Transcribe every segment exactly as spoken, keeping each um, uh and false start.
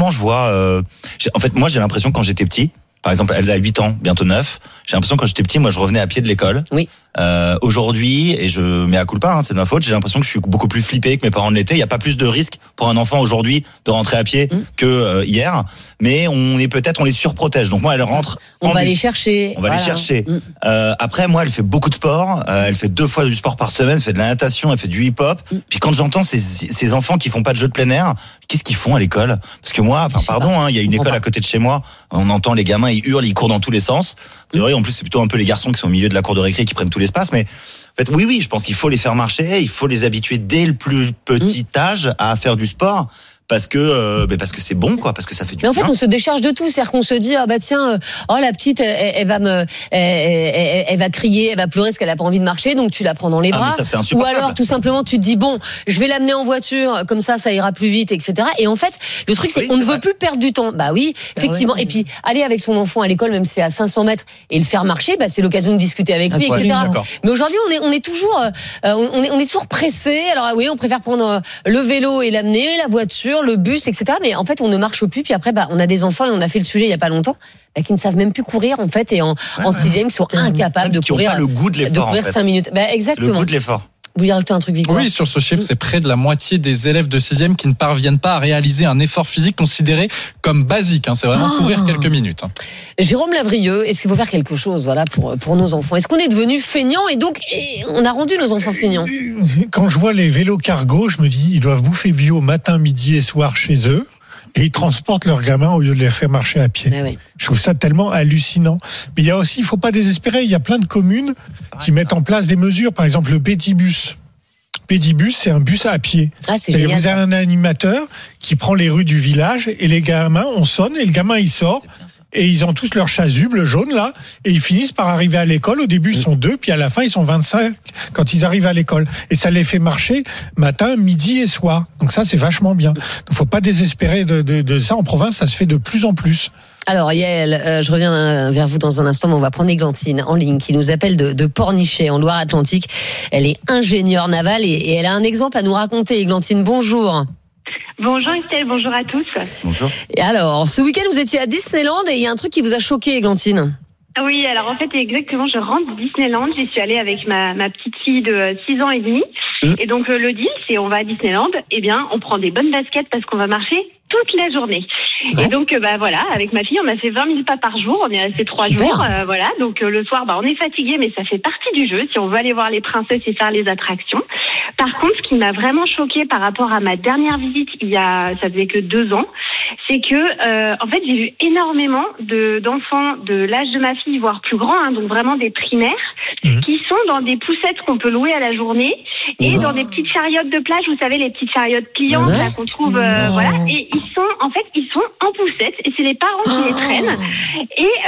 honnêtement, je vois. Euh, en fait, moi, j'ai l'impression que quand j'étais petit. Par exemple, elle a huit ans, bientôt neuf. J'ai l'impression que quand j'étais petit, moi, je revenais à pied de l'école. Oui. Euh, aujourd'hui, et je mets à culpa, hein, c'est de ma faute, j'ai l'impression que je suis beaucoup plus flippé que mes parents l'étaient. Il n'y a pas plus de risque pour un enfant aujourd'hui de rentrer à pied mmh. que euh, hier. Mais on est peut-être, on les surprotège. Donc moi, elle rentre. On va bus. les chercher. On va voilà. les chercher. Mmh. Euh, après, moi, elle fait beaucoup de sport. Euh, elle fait deux fois du sport par semaine. Elle fait de la natation. Elle fait du hip-hop. Mmh. Puis quand j'entends ces, ces enfants qui font pas de jeux de plein air, qu'est-ce qu'ils font à l'école? Parce que moi, enfin, pardon, il hein, y a une école pas. à côté de chez moi. On entend les gamins, ils hurlent, ils courent dans tous les sens. Mmh. En plus, c'est plutôt un peu les garçons qui sont au milieu de la cour de récré qui prennent tout l'espace. Mais en fait, oui, oui, je pense qu'il faut les faire marcher. Il faut les habituer dès le plus petit mmh. âge à faire du sport. Parce que euh, parce que c'est bon quoi, parce que ça fait du mais en bien. fait on se décharge de tout, c'est-à-dire qu'on se dit ah bah tiens oh la petite elle, elle va me elle, elle, elle va crier, elle va pleurer parce qu'elle a pas envie de marcher, donc tu la prends dans les bras. Ah, ça, ou alors tout simplement tu te dis bon je vais l'amener en voiture comme ça ça ira plus vite, etc. Et en fait le truc c'est oui, on ne veut plus perdre du temps. Bah oui effectivement. Ah ouais. Et puis aller avec son enfant à l'école même si c'est à cinq cents mètres et le faire marcher, bah c'est l'occasion de discuter avec lui, ouais, et cetera. Mais aujourd'hui on est on est toujours euh, on est on est toujours pressé. Alors oui on préfère prendre le vélo et l'amener, la voiture, le bus, et cetera. Mais en fait, on ne marche plus. Puis après, bah, on a des enfants et on a fait le sujet il y a pas longtemps, bah, qui ne savent même plus courir en fait, et en, ouais, en sixième, qui sont incapables de qui courir. Qui n'ont pas le goût de l'effort. De courir en fait. cinq minutes. Bah, exactement. Le goût de l'effort. Vous voulez rajouter un truc, Victor? Oui, sur ce chiffre, c'est près de la moitié des élèves de sixième qui ne parviennent pas à réaliser un effort physique considéré comme basique. C'est vraiment oh. courir quelques minutes. Jérôme Lavrieux, est-ce qu'il faut faire quelque chose, voilà, pour pour nos enfants? Est-ce qu'on est devenu feignants et donc et on a rendu nos enfants feignants? Quand je vois les vélos cargo, je me dis ils doivent bouffer bio matin, midi et soir chez eux. Et ils transportent leurs gamins au lieu de les faire marcher à pied. Oui. Je trouve ça tellement hallucinant. Mais il y a aussi, il ne faut pas désespérer, il y a plein de communes qui mettent en place des mesures. Par exemple, le Pédibus. Pédibus, c'est un bus à pied. Ah, c'est génial. Vous avez un animateur qui prend les rues du village et les gamins, on sonne et le gamin il sort. Et ils ont tous leur chasuble jaune là, et ils finissent par arriver à l'école. Au début, ils sont deux, puis à la fin, ils sont vingt-cinq quand ils arrivent à l'école. Et ça les fait marcher matin, midi et soir. Donc ça, c'est vachement bien. Donc, faut pas désespérer de, de, de ça. En province, ça se fait de plus en plus. Alors Yael, euh, je reviens vers vous dans un instant, mais on va prendre Églantine en ligne qui nous appelle de, de Pornichet en Loire-Atlantique. Elle est ingénieure navale et, et elle a un exemple à nous raconter. Églantine, bonjour. Bonjour Estelle, bonjour à tous. Bonjour. Et alors, ce week-end, vous étiez à Disneyland et il y a un truc qui vous a choqué, Églantine. Oui, alors en fait, exactement, je rentre de Disneyland. J'y suis allée avec ma, ma petite fille de six ans et demi. Mmh. Et donc, le deal, c'est on va à Disneyland, eh bien, on prend des bonnes baskets parce qu'on va marcher toute la journée. Ouais. Et donc, bah voilà, avec ma fille, on a fait vingt mille pas par jour. On est resté trois Super. jours, euh, voilà. Donc, euh, le soir, bah, on est fatigué, mais ça fait partie du jeu. Si on veut aller voir les princesses et faire les attractions. Par contre, ce qui m'a vraiment choquée par rapport à ma dernière visite, il y a, ça faisait que deux ans, c'est que, euh, en fait, j'ai vu énormément de, d'enfants de l'âge de ma fille, voire plus grands, hein, donc vraiment des primaires, mmh. qui sont dans des poussettes qu'on peut louer à la journée et mmh. dans des petites chariotes de plage, vous savez, les petites chariotes pliantes, mmh. là, qu'on trouve, euh, mmh. voilà. Et ils sont, en fait, ils sont en poussette et c'est les parents qui les traînent. Et, euh,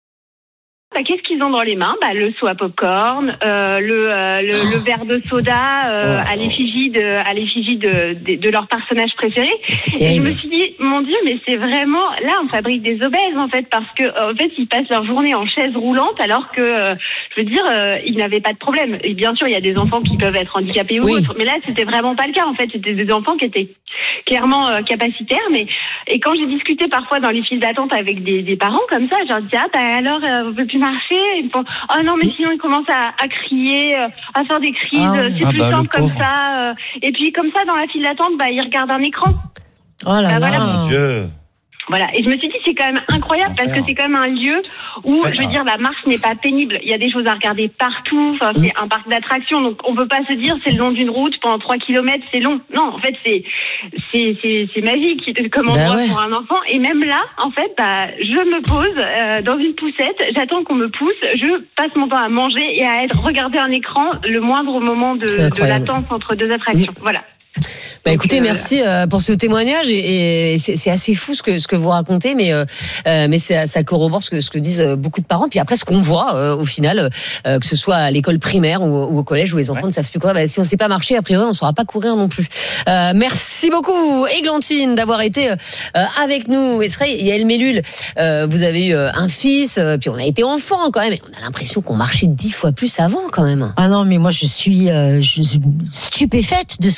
bah, qu'est-ce qu'ils ont dans les mains? Bah, le seau à popcorn, euh, le, euh, le, le verre de soda euh, à l'effigie de, à l'effigie de, de, de leur personnage préféré. Et je me suis dit, mon Dieu, mais c'est vraiment là, on fabrique des obèses en fait, parce que en fait, ils passent leur journée en chaise roulante, alors que, euh, je veux dire, euh, ils n'avaient pas de problème. Et bien sûr, il y a des enfants qui peuvent être handicapés ou oui. autres, mais là, c'était vraiment pas le cas. En fait, c'était des enfants qui étaient clairement euh, capacitaires. Mais et quand j'ai discuté parfois dans les files d'attente avec des, des parents comme ça, je leur dis ah bah alors, euh, on peut plus marcher. Ils me font oh non mais sinon ils commencent à, à crier, euh, à faire des crises. Ah, c'est ah plus bah, simple comme ça. Euh, et puis comme ça dans la file d'attente, bah ils regardent un écran. Oh là bah, là. Voilà. Mon Dieu. Voilà, et je me suis dit c'est quand même incroyable parce que c'est quand même un lieu où, je veux dire, la marche n'est pas pénible. Il y a des choses à regarder partout. Enfin, c'est un parc d'attractions, donc on peut pas se dire c'est le long d'une route pendant trois kilomètres, c'est long. Non, en fait c'est c'est c'est, c'est magique comme endroit bah ouais. pour un enfant. Et même là, en fait, bah je me pose euh, dans une poussette, j'attends qu'on me pousse, je passe mon temps à manger et à être regarder un écran le moindre moment de, de latence entre deux attractions. Mmh. Voilà. Bah écoutez, merci euh, pour ce témoignage et, et c'est, c'est assez fou ce que ce que vous racontez, mais euh, mais c'est, ça corrobore ce que ce que disent beaucoup de parents. Puis après, ce qu'on voit euh, au final, euh, que ce soit à l'école primaire ou, ou au collège où les enfants ouais. ne savent plus courir, bah, si on ne sait pas marcher, a priori, on ne saura pas courir non plus. Euh, merci beaucoup, Églantine, d'avoir été euh, avec nous. Et serait Yael Mellul, euh, vous avez eu euh, un fils, euh, puis on a été enfant quand même. Et on a l'impression qu'on marchait dix fois plus avant quand même. Ah non, mais moi je suis, euh, je suis stupéfaite de ce que j'entends.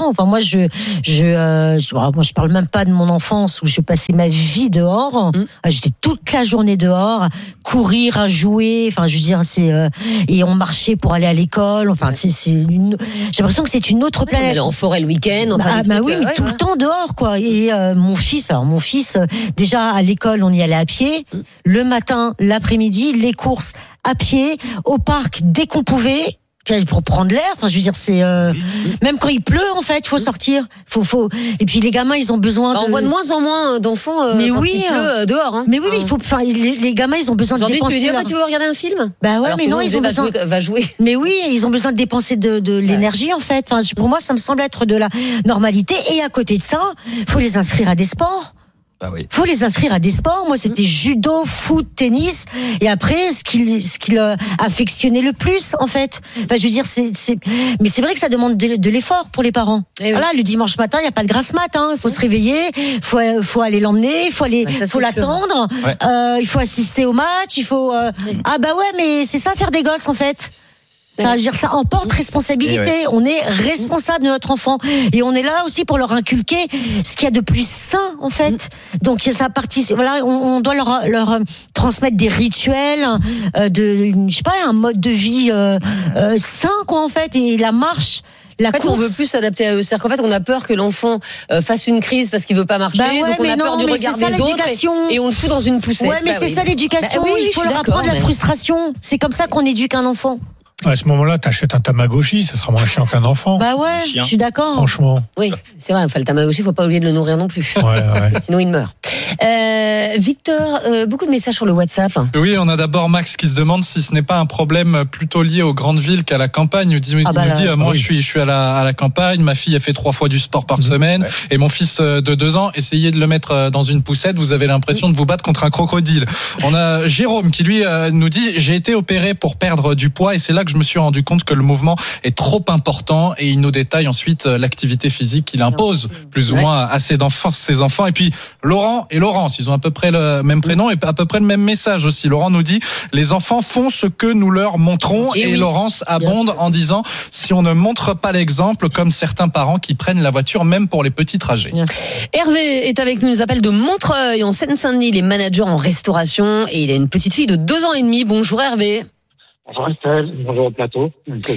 Enfin, moi, je, je, euh, je, moi, je parle même pas de mon enfance où je passais ma vie dehors. Mmh. J'étais toute la journée dehors, à courir, à jouer. Enfin, je veux dire, c'est euh, et on marchait pour aller à l'école. Enfin, c'est, c'est une, j'ai l'impression que c'est une autre planète. On allait en forêt le week-end. Enfin, ah, bah trucs, oui, euh, ouais, tout ouais. le temps dehors, quoi. Et euh, mon fils, alors mon fils, euh, déjà à l'école, on y allait à pied. Mmh. Le matin, l'après-midi, les courses à pied, au parc dès qu'on pouvait. Pour prendre l'air, enfin je veux dire c'est euh, même quand il pleut en fait, il faut sortir, faut faut et puis les gamins ils ont besoin bah, de on voit de moins en moins d'enfants euh, mais quand oui, il pleut euh, dehors hein. Mais oui, il faut enfin les, les gamins ils ont besoin de dépenser. Tu veux dire leur... tu veux regarder un film? Bah ouais, alors mais non, ils ont va besoin jouer, va jouer. Mais oui, ils ont besoin de dépenser de de l'énergie en fait. Enfin pour moi ça me semble être de la normalité et à côté de ça, faut les inscrire à des sports. Bah oui. Faut les inscrire à des sports. Moi, c'était judo, foot, tennis. Et après, ce qu'il, ce qu'il affectionnait le plus, en fait. Enfin, je veux dire, c'est, c'est, mais c'est vrai que ça demande de, de l'effort pour les parents. Et voilà, oui. Le dimanche matin, il n'y a pas de grasse mat, hein. Il faut se réveiller. Il faut, faut aller l'emmener. Il faut aller, ouais, ça, faut l'attendre. Ouais. Euh, il faut assister au match. Il faut, euh... oui. Ah, bah ouais, mais c'est ça, faire des gosses, en fait. Enfin, je veux dire, ça emporte responsabilité. Ouais. On est responsable de notre enfant et on est là aussi pour leur inculquer ce qu'il y a de plus sain en fait. Donc ça participe. Voilà, on, on doit leur leur transmettre des rituels, euh, de je sais pas un mode de vie euh, euh, sain quoi en fait et la marche. La en fait, course. on veut plus s'adapter à eux. C'est-à-dire qu'en fait, on a peur que l'enfant euh, fasse une crise parce qu'il veut pas marcher, bah ouais, donc on a non, peur du regard ça, des autres et, et on le fout dans une poussette. Ouais, mais bah, c'est oui. ça l'éducation. Bah, oui, il faut leur apprendre mais... la frustration. C'est comme ça qu'on éduque un enfant. À ce moment-là, t'achètes un Tamagotchi, ça sera moins chiant qu'un enfant. Bah ouais, je suis d'accord. Franchement. Oui, c'est vrai. Enfin, le Tamagotchi, faut pas oublier de le nourrir non plus. Ouais, ouais. Sinon, il meurt. Euh, Victor, euh, beaucoup de messages sur le WhatsApp. Oui, on a d'abord Max qui se demande si ce n'est pas un problème plutôt lié aux grandes villes qu'à la campagne. Il dit, ah bah il nous dit, moi, oui. je suis, je suis à la, à la campagne. Ma fille a fait trois fois du sport par mmh. semaine, ouais. et mon fils de deux ans, essayez de le mettre dans une poussette. Vous avez l'impression de vous battre contre un crocodile. On a Jérôme qui lui nous dit, j'ai été opéré pour perdre du poids et c'est là que je me suis rendu compte que le mouvement est trop important et il nous détaille ensuite l'activité physique qu'il impose plus ou ouais. moins à ses enfants, ses enfants. Et puis Laurent et Laurence, ils ont à peu près le même prénom et à peu près le même message aussi. Laurent nous dit les enfants font ce que nous leur montrons et, et oui. Laurence abonde en disant si on ne montre pas l'exemple comme certains parents qui prennent la voiture même pour les petits trajets. Hervé est avec nous, il nous appelle de Montreuil en Seine-Saint-Denis, il est manager en restauration et il a une petite fille de deux ans et demi. Bonjour Hervé. Bonjour Estelle, bonjour au plateau.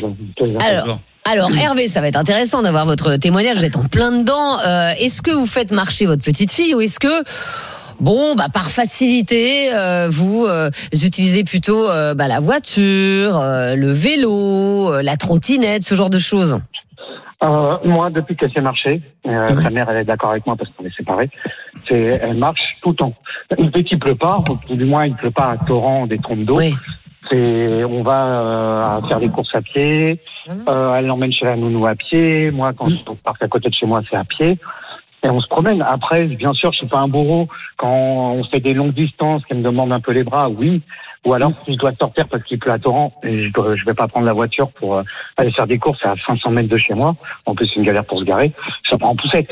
Alors, alors Hervé, ça va être intéressant d'avoir votre témoignage, vous êtes en plein dedans. Euh, est-ce que vous faites marcher votre petite fille ou est-ce que, bon, bah par facilité, euh, vous, euh, vous utilisez plutôt euh, bah, la voiture, euh, le vélo, euh, la trottinette, ce genre de choses? euh, Moi, depuis qu'elle sait marcher, euh, ouais. sa mère elle est d'accord avec moi parce qu'on est séparés, c'est, elle marche tout le temps. Le petit pleut pas, ou du moins il pleut pas à torrent, des trompes d'eau. Oui. C'est, on va euh, faire des courses à pied. Euh, elle l'emmène chez la nounou à pied. Moi, quand je pars à côté de chez moi, c'est à pied. Et on se promène. Après, bien sûr, je suis pas un bourreau. Quand on fait des longues distances, qu'elle me demande un peu les bras, oui. Ou alors, si je dois sortir parce qu'il pleut à torrent, et je, dois, je vais pas prendre la voiture pour euh, aller faire des courses à cinq cents mètres de chez moi. En plus, c'est une galère pour se garer. Je la prends en poussette.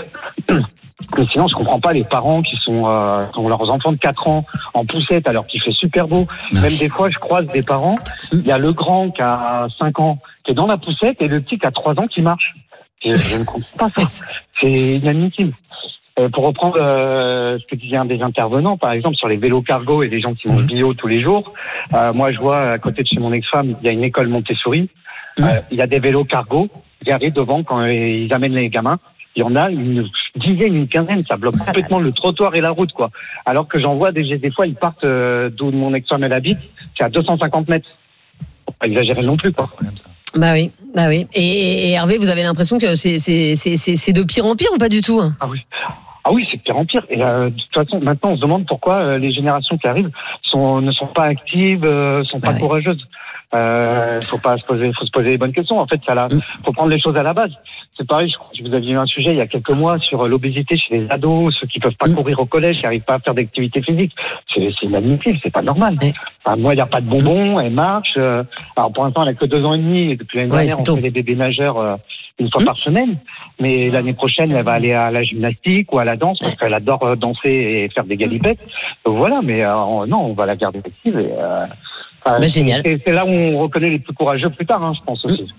Mais sinon, je comprends pas les parents qui sont, euh, qui ont leurs enfants de quatre ans en poussette alors qu'il fait super beau. Même des fois, je croise des parents. Il y a le grand qui a cinq ans qui est dans la poussette et le petit qui a trois ans qui marche. Je, je ne comprends pas ça. C'est inadmissible. Euh, pour reprendre euh, ce que disait un des intervenants, par exemple, sur les vélos cargo et les gens qui vont bio tous les jours. Euh, moi, je vois à côté de chez mon ex-femme, il y a une école Montessori. Euh, il y a des vélos cargo qui arrivent devant quand ils amènent les gamins. Il y en a une dizaine, une quinzaine, ça bloque complètement le trottoir et la route, quoi. Alors que j'en vois des, des fois, ils partent euh, d'où mon ex-femme elle habite, c'est à deux cent cinquante mètres. Faut pas exagérer non plus, quoi. Bah oui, bah oui. Et, et Hervé, vous avez l'impression que c'est, c'est, c'est, c'est, c'est de pire en pire ou pas du tout? Ah oui. Ah oui, c'est de pire en pire. Et euh, de toute façon, maintenant, on se demande pourquoi euh, les générations qui arrivent sont, ne sont pas actives, euh, sont pas bah courageuses. Il euh, faut pas se poser, faut se poser les bonnes questions. En fait, ça là, faut prendre les choses à la base. C'est pareil. Je crois que vous aviez eu un sujet il y a quelques mois sur l'obésité chez les ados, ceux qui peuvent pas courir au collège, qui n'arrivent pas à faire d'activité physique. C'est, c'est inadmissible, c'est pas normal. Enfin, moi, il n'y a pas de bonbons, elle marche. Euh, alors pour l'instant, elle a que deux ans et demi. Et depuis l'année ouais, dernière, on fait les bébés nageurs euh, une fois mmh. par semaine. Mais l'année prochaine, elle va aller à la gymnastique ou à la danse parce qu'elle adore danser et faire des galipettes. Donc voilà. Mais euh, non, on va la garder active. Et, euh, bah, génial. C'est, c'est là où on reconnaît les plus courageux plus tard, hein, je pense aussi.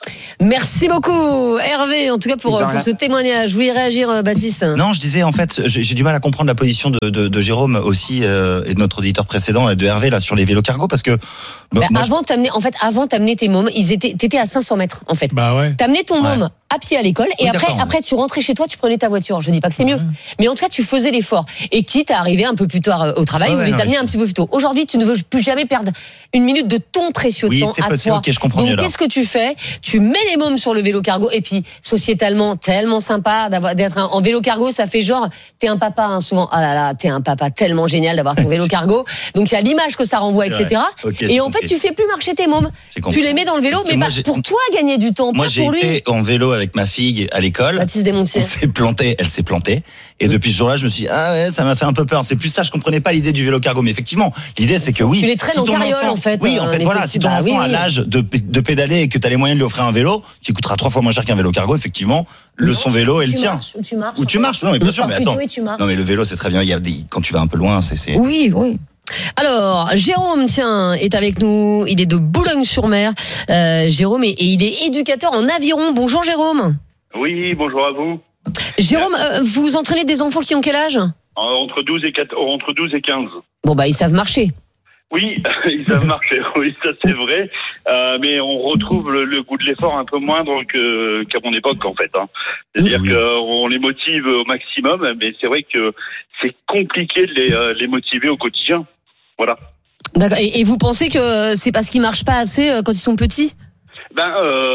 Merci beaucoup Hervé, en tout cas pour, pour ce témoignage. Vous voulez réagir, Baptiste? Non, je disais en fait, j'ai, j'ai du mal à comprendre la position de, de, de Jérôme aussi euh, et de notre auditeur précédent et de Hervé là sur les vélos cargo parce que bah, moi, avant je... t'amener, en fait, avant t'amener tes mômes, ils étaient, t'étais à cinq cents mètres en fait. Bah ouais. T'amenais ton môme ouais. à pied à l'école et oui, après, après tu rentrais chez toi, tu prenais ta voiture. Je dis pas que c'est mieux, ouais. mais en tout cas tu faisais l'effort. Et quitte à arriver un peu plus tard au travail, ouais, ou ouais, les amener ouais. un petit peu plus tôt. Aujourd'hui, tu ne veux plus jamais perdre une minute de ton précieux oui, temps c'est à possible, toi. Okay, je comprends Donc mieux, qu'est-ce que tu fais? Tu mets les mômes sur le vélo cargo et puis sociétalement tellement sympa d'avoir d'être un, en vélo cargo, ça fait genre t'es un papa hein, souvent. Ah là là, t'es un papa tellement génial d'avoir ton vélo cargo. Donc il y a l'image que ça renvoie, et cetera. Okay, et en compris. fait, tu fais plus marcher tes mômes. Tu les mets dans le vélo, mais pas pour toi gagner du temps, moi, pas pour lui. Moi j'ai été en vélo avec ma fille à l'école. Baptiste Desmontiers. On s'est planté, elle s'est plantée. Et mmh. depuis ce jour-là, je me suis dit, ah ouais, ça m'a fait un peu peur. C'est plus ça, je comprenais pas l'idée du vélo cargo. Mais effectivement, l'idée c'est que oui. Tu les traînes si en carriole enfant, en fait. Oui, en fait, voilà. Si ton bah, enfant oui, a oui. l'âge de, de pédaler et que tu as les moyens de lui offrir un vélo qui coûtera trois fois moins cher qu'un vélo cargo, effectivement, le son vélo et le tien. Ou tu marches. Ou tu marches, non, mais bien sûr, mais attends. Non, mais le vélo, c'est très bien. Il y a des, quand tu vas un peu loin, c'est, c'est. Oui, oui. Alors, Jérôme, tiens, est avec nous. Il est de Boulogne-sur-Mer. Euh, Jérôme, et, et il est éducateur en aviron. Bonjour, Jérôme. Oui, bonjour à vous. Jérôme, euh, vous entraînez des enfants qui ont quel âge ? Entre douze et quatorze, entre douze et quinze. Bon, bah, ils savent marcher. Oui, ils savent marcher, oui, ça c'est vrai. Euh, mais on retrouve le, le goût de l'effort un peu moindre que, qu'à mon époque, en fait. Hein. C'est-à-dire oui. qu'on les motive au maximum, mais c'est vrai que c'est compliqué de les, euh, les motiver au quotidien. Voilà. D'accord. Et, et vous pensez que c'est parce qu'ils marchent pas assez quand ils sont petits ? Ben,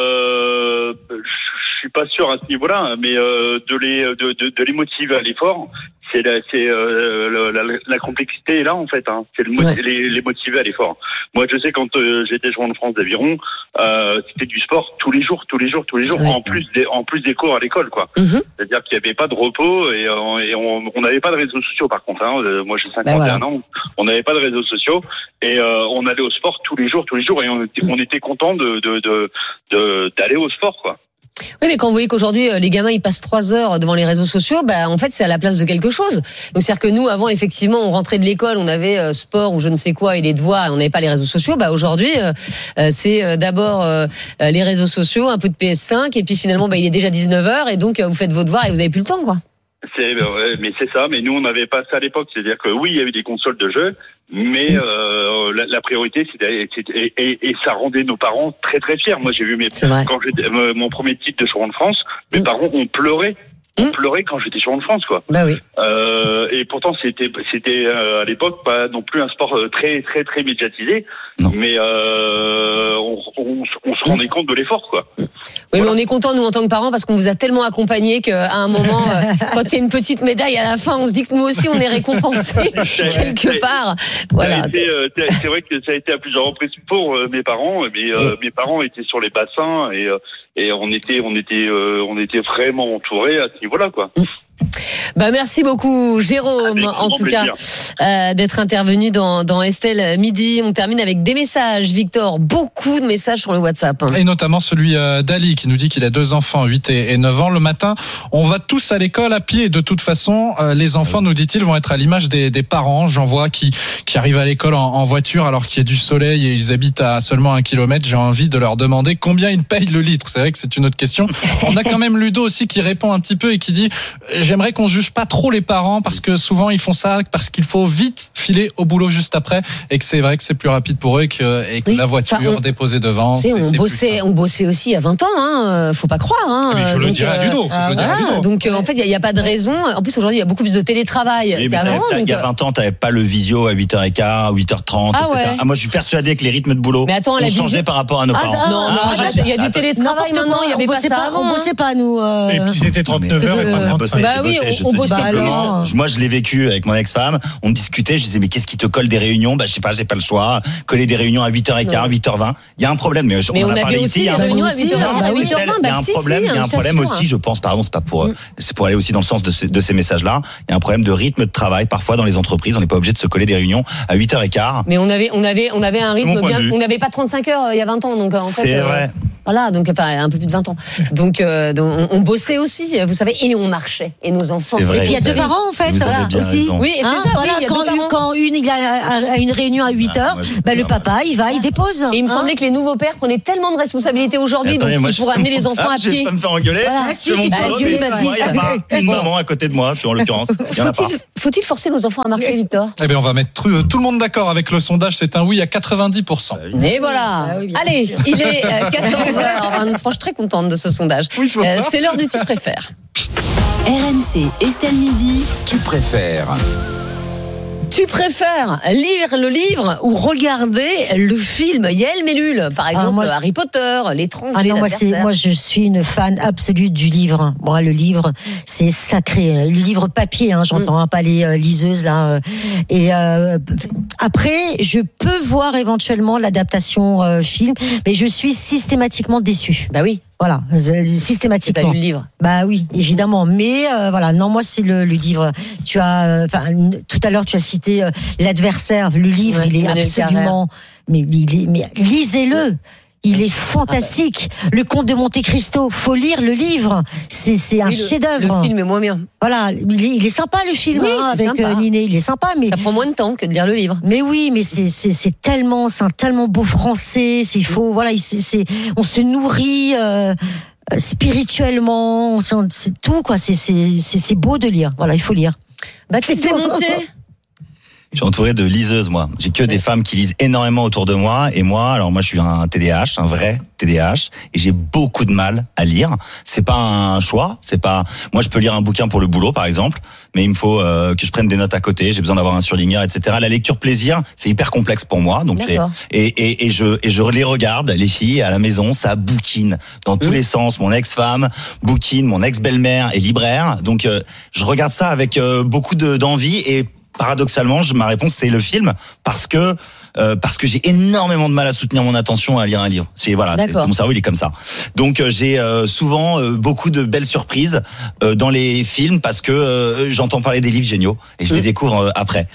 euh, je suis pas sûr à ce niveau-là, mais euh, de les de, de, de les motiver à l'effort, c'est la c'est euh, la, la, la complexité est là en fait. Hein. C'est le, ouais. les, les motiver à l'effort. Moi, je sais quand euh, j'étais joueur de France d'aviron, euh, c'était du sport tous les jours, tous les jours, tous les jours, ouais. en plus des en plus des cours à l'école, quoi. Mm-hmm. C'est-à-dire qu'il n'y avait pas de repos et, euh, et on n'avait pas de réseaux sociaux par contre. Hein. Moi, j'ai cinquante et un ben voilà. ans, on n'avait pas de réseaux sociaux et euh, on allait au sport tous les jours, tous les jours et on était, on était content de de, de de d'aller au sport, quoi. Oui, mais quand vous voyez qu'aujourd'hui les gamins ils passent trois heures devant les réseaux sociaux, bah en fait c'est à la place de quelque chose. Donc c'est-à-dire que nous avant effectivement on rentrait de l'école, on avait euh, sport ou je ne sais quoi et les devoirs et on n'avait pas les réseaux sociaux. Bah aujourd'hui euh, c'est euh, d'abord euh, les réseaux sociaux, un peu de P S cinq et puis finalement bah il est déjà dix-neuf heures et donc euh, vous faites vos devoirs et vous avez plus le temps quoi. C'est, ouais, mais c'est ça, mais nous on n'avait pas ça à l'époque, c'est-à-dire que oui il y avait des consoles de jeux, mais mmh. euh, la, la priorité c'était, c'était et, et, et ça rendait nos parents très très fiers. Moi j'ai vu mes quand j'étais mon premier titre de champion de France, mes mmh. parents ont pleuré. On pleurait quand j'étais champion de France, quoi. Bah oui. Euh, et pourtant, c'était, c'était euh, à l'époque pas non plus un sport très, très, très médiatisé, non. mais euh, on, on, on se rendait compte de l'effort, quoi. Oui, voilà. Mais on est content nous en tant que parents parce qu'on vous a tellement accompagnés qu'à un moment, euh, quand il y a une petite médaille à la fin, on se dit que nous aussi on est récompensés quelque part. Voilà. Été, euh, c'est vrai que ça a été à plusieurs reprises pour euh, mes parents, mais euh, mes parents étaient sur les bassins et euh, et on était, on était, euh, on était vraiment entourés à ce niveau-là, quoi. Bah merci beaucoup Jérôme avec en tout plaisir. cas euh, d'être intervenu dans, dans Estelle Midi. On termine avec des messages, Victor, beaucoup de messages sur le WhatsApp. Et notamment celui d'Ali qui nous dit qu'il a deux enfants, huit et neuf ans. Le matin, on va tous à l'école à pied. De toute façon, les enfants, nous dit-il, vont être à l'image des, des parents. J'en vois qui, qui arrivent à l'école en, en voiture alors qu'il y a du soleil et ils habitent à seulement un kilomètre. J'ai envie de leur demander combien ils payent le litre. C'est vrai que c'est une autre question. On a quand même Ludo aussi qui répond un petit peu et qui dit j'aimerais qu'on juge pas trop les parents parce que souvent ils font ça parce qu'il faut vite filer au boulot juste après et que c'est vrai que c'est plus rapide pour eux et que, et que oui. la voiture enfin, on, déposée devant c'est, on c'est bossait on bossait aussi à vingt ans hein, faut pas croire hein. Mais je donc, le dirais à Ludo, euh, je voilà, à Ludo. Donc euh, en fait il y, y a pas de raison en plus aujourd'hui il y a beaucoup plus de télétravail oui, qu'avant il y a vingt ans t'avais pas le visio à huit heures quinze à huit heures trente ah, et cetera ouais. Ah, moi je suis persuadé que les rythmes de boulot mais attends, ont changé par rapport à nos parents ah, non non il y a du télétravail maintenant il y avait pas ça avant on bossait pas nous et puis c'était trente-neuf heures et pas trente-cinq. bah oui on bossait moi je l'ai vécu avec mon ex-femme, on discutait, je disais mais qu'est-ce qui te colle des réunions? Bah je sais pas, j'ai pas le choix. Coller des réunions à huit heures quinze, huit heures vingt, il y a un problème mais, mais on, on a parlé ici, il y a un réunions à huit heures vingt, il y a un problème, il y a un problème aussi, je pense, pardon, c'est pas pour c'est pour aller aussi dans le sens de ces, de ces messages-là, il y a un problème de rythme de travail parfois dans les entreprises, on n'est pas obligé de se coller des réunions à huit heures quinze. Mais on avait on avait on avait un rythme bien, on n'avait pas trente-cinq heures il y a vingt ans donc en fait c'est vrai. Voilà, donc enfin un peu plus de vingt ans. Donc, euh, donc on, on bossait aussi, vous savez, et on marchait. Et nos enfants. C'est vrai, et puis il y a deux parents en fait, voilà, aussi. Oui, et c'est hein, ça. Voilà, oui, quand, quand une, il a, a une réunion à huit heures, ah, bah, le papa, il va, il dépose. Et il me hein semblait que les nouveaux pères prenaient tellement de responsabilités aujourd'hui, donc ils pourraient amener les enfants à pied. Je vais pas me faire engueuler. Voilà. Je mon boulot, il n'y a pas une maman à côté de moi, tu en l'occurrence. Faut-il, faut-il forcer nos enfants à marquer, Victor? Eh bien, on va mettre tout le monde d'accord avec le sondage. C'est un oui à quatre-vingt-dix pour cent. Et voilà. Ah oui, Allez, sûr. Il est quatorze heures vingt-trois. Je suis très contente de ce sondage. Oui, je vois ça. C'est l'heure du tu préfères. R M C, Estelle Midi. Tu préfères. Tu préfères lire le livre ou regarder le film Yael Mellul, par exemple, ah, moi, Harry Potter, l'étranger. Ah non, moi, c'est, moi, je suis une fan absolue du livre. Moi, le livre, c'est sacré. Le livre papier, hein, j'entends, mm. hein, pas les euh, liseuses là. Et euh, après, je peux voir éventuellement l'adaptation euh, film, mais je suis systématiquement déçue. Bah oui. Voilà, systématiquement. T'as lu le livre? Bah oui, évidemment. Mais euh, voilà, non, moi c'est le, le livre. Tu as, enfin, euh, tout à l'heure tu as cité euh, l'adversaire. Le livre, ouais, il est absolument. Mais, il est, mais lisez-le. Il est fantastique. Ah bah. Le Comte de Monte Cristo. Faut lire le livre. C'est, c'est un oui, le, chef-d'œuvre. Le film est moins bien. Voilà, il est, il est sympa le film oui, hein, avec sympa. Niné. Il est sympa, mais ça prend moins de temps que de lire le livre. Mais oui, mais c'est, c'est, c'est tellement, c'est un tellement beau français. C'est faux. Voilà, c'est, c'est, on se nourrit. Euh, spirituellement, c'est tout quoi. C'est, c'est, c'est, c'est beau de lire. Voilà, il faut lire. Baptiste Desmontiers. Je suis entouré de liseuses, moi. J'ai que des femmes qui lisent énormément autour de moi. Et moi, alors moi, je suis un T D A H, un vrai T D A H. Et j'ai beaucoup de mal à lire. C'est pas un choix. C'est pas, moi, je peux lire un bouquin pour le boulot, par exemple. Mais il me faut euh, que je prenne des notes à côté. J'ai besoin d'avoir un surligneur, et cetera. La lecture plaisir, c'est hyper complexe pour moi. Donc, j'ai, et, et, et je, et je les regarde, les filles, à la maison, ça bouquine dans tous mmh. les sens. Mon ex-femme bouquine, mon ex-belle-mère est libraire. Donc, euh, je regarde ça avec euh, beaucoup de, d'envie et paradoxalement, je, ma réponse c'est le film parce que euh, parce que j'ai énormément de mal à soutenir mon attention à lire un livre. C'est voilà, c'est, mon cerveau il est comme ça. Donc euh, j'ai euh, souvent euh, beaucoup de belles surprises euh, dans les films parce que euh, j'entends parler des livres géniaux et je mmh. les découvre euh, après.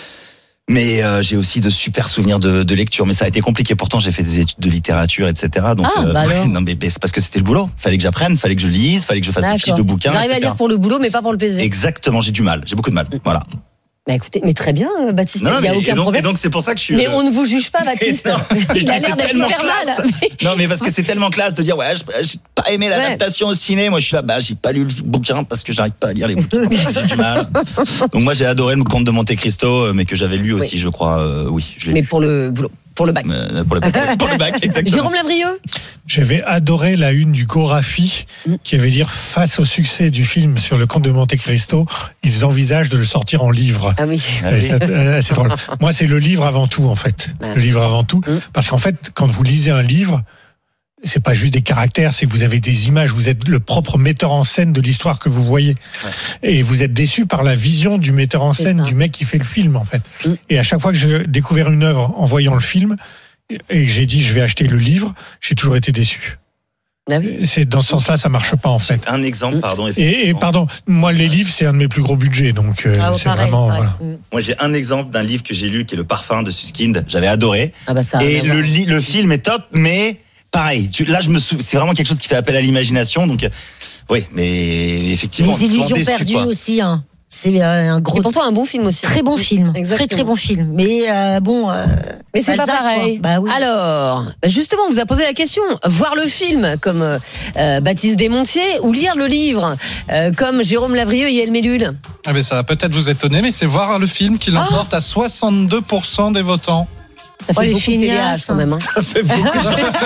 Mais euh, j'ai aussi de super souvenirs de, de lecture. Mais ça a été compliqué. Pourtant, j'ai fait des études de littérature, et cetera. Donc, ah, bah euh, non, mais c'est parce que c'était le boulot. Fallait que j'apprenne, fallait que je lise, fallait que je fasse D'accord. des fiches de bouquins. J'arrive à lire pour le boulot, mais pas pour le plaisir. Exactement. J'ai du mal. J'ai beaucoup de mal. Voilà. Bah écoutez, mais très bien, Baptiste, il n'y a aucun et donc, problème. Et donc c'est pour ça que je suis. Mais on ne vous juge pas, Baptiste. Non, il a l'air d'être hyper mal. Non, mais parce que c'est tellement classe de dire ouais, j'ai pas aimé l'adaptation ouais. au ciné. Moi, je suis là, bah j'ai pas lu le bouquin parce que j'arrive pas à lire les bouquins. J'ai du mal. Donc moi, j'ai adoré le Comte de Monte Cristo, mais que j'avais lu aussi, oui. je crois. Euh, oui, je l'ai. Mais pour le boulot. Pour le bac. Euh, pour, le bac pour le bac, exactement. Jérôme Lavrieux. J'avais adoré la une du Gorafi qui avait dit face au succès du film sur le Comte de Monte Cristo, ils envisagent de le sortir en livre. Ah oui. Ah oui. C'est, c'est drôle. Moi, c'est le livre avant tout, en fait. Ah. Le livre avant tout. Mmh. Parce qu'en fait, quand vous lisez un livre, c'est pas juste des caractères, c'est que vous avez des images, vous êtes le propre metteur en scène de l'histoire que vous voyez. Ouais. Et vous êtes déçu par la vision du metteur en scène, du mec qui fait le film, en fait. Mm. Et à chaque fois que j'ai découvert une œuvre en voyant le film, et que j'ai dit je vais acheter le livre, j'ai toujours été déçu. Ah oui. C'est dans ce sens-là, ça marche pas en fait. Un exemple, pardon. Et, et pardon, moi les livres c'est un de mes plus gros budgets, donc euh, ah, c'est pareil, vraiment. Voilà. Moi j'ai un exemple d'un livre que j'ai lu qui est Le Parfum de Suskind. J'avais adoré. Ah bah ça. Et le, li- le film est top, mais pareil. Tu, là je me sou- c'est vraiment quelque chose qui fait appel à l'imagination, donc euh, oui, mais effectivement. Les illusions déçu, perdues quoi. Aussi. Hein. C'est un gros. Et pourtant un bon film aussi. Très bon film. Exactement. Très très bon film. Mais euh, bon. Euh, mais c'est Balzac, pas pareil. Bah, oui. Alors, justement, on vous a posé la question. Voir le film comme euh, Baptiste Desmontiers ou lire le livre euh, comme Jérôme Lavrieux et Yael Mellul. Ah mais ça va peut-être vous étonner, mais c'est voir le film qui l'emporte ah. à soixante-deux pour cent des votants. Ça fait oh, beaucoup de T D A H quand même. Hein. Ça fait beaucoup.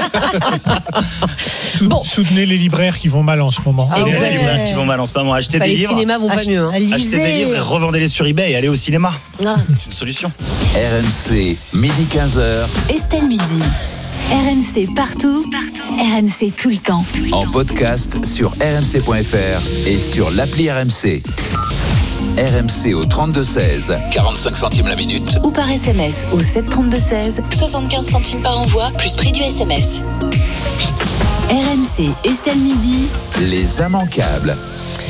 Sou- bon. Soutenez les libraires qui vont mal en ce moment. Ah, ouais. Les libraires qui vont mal en ce moment. Achetez enfin, des les livres. Les cinémas vont pas mieux. Hein. Achetez des livres et revendez-les sur eBay et allez au cinéma. Ah. C'est une solution. R M C, midi quinze heures. Estelle Midi. R M C partout, partout. R M C tout le temps. En podcast sur r m c point f r et sur l'appli R M C. R M C au trente-deux seize, quarante-cinq centimes la minute. Ou par S M S au sept trente-deux seize, soixante-quinze centimes par envoi, plus prix du S M S. R M C, Estelle Midi. Les immanquables.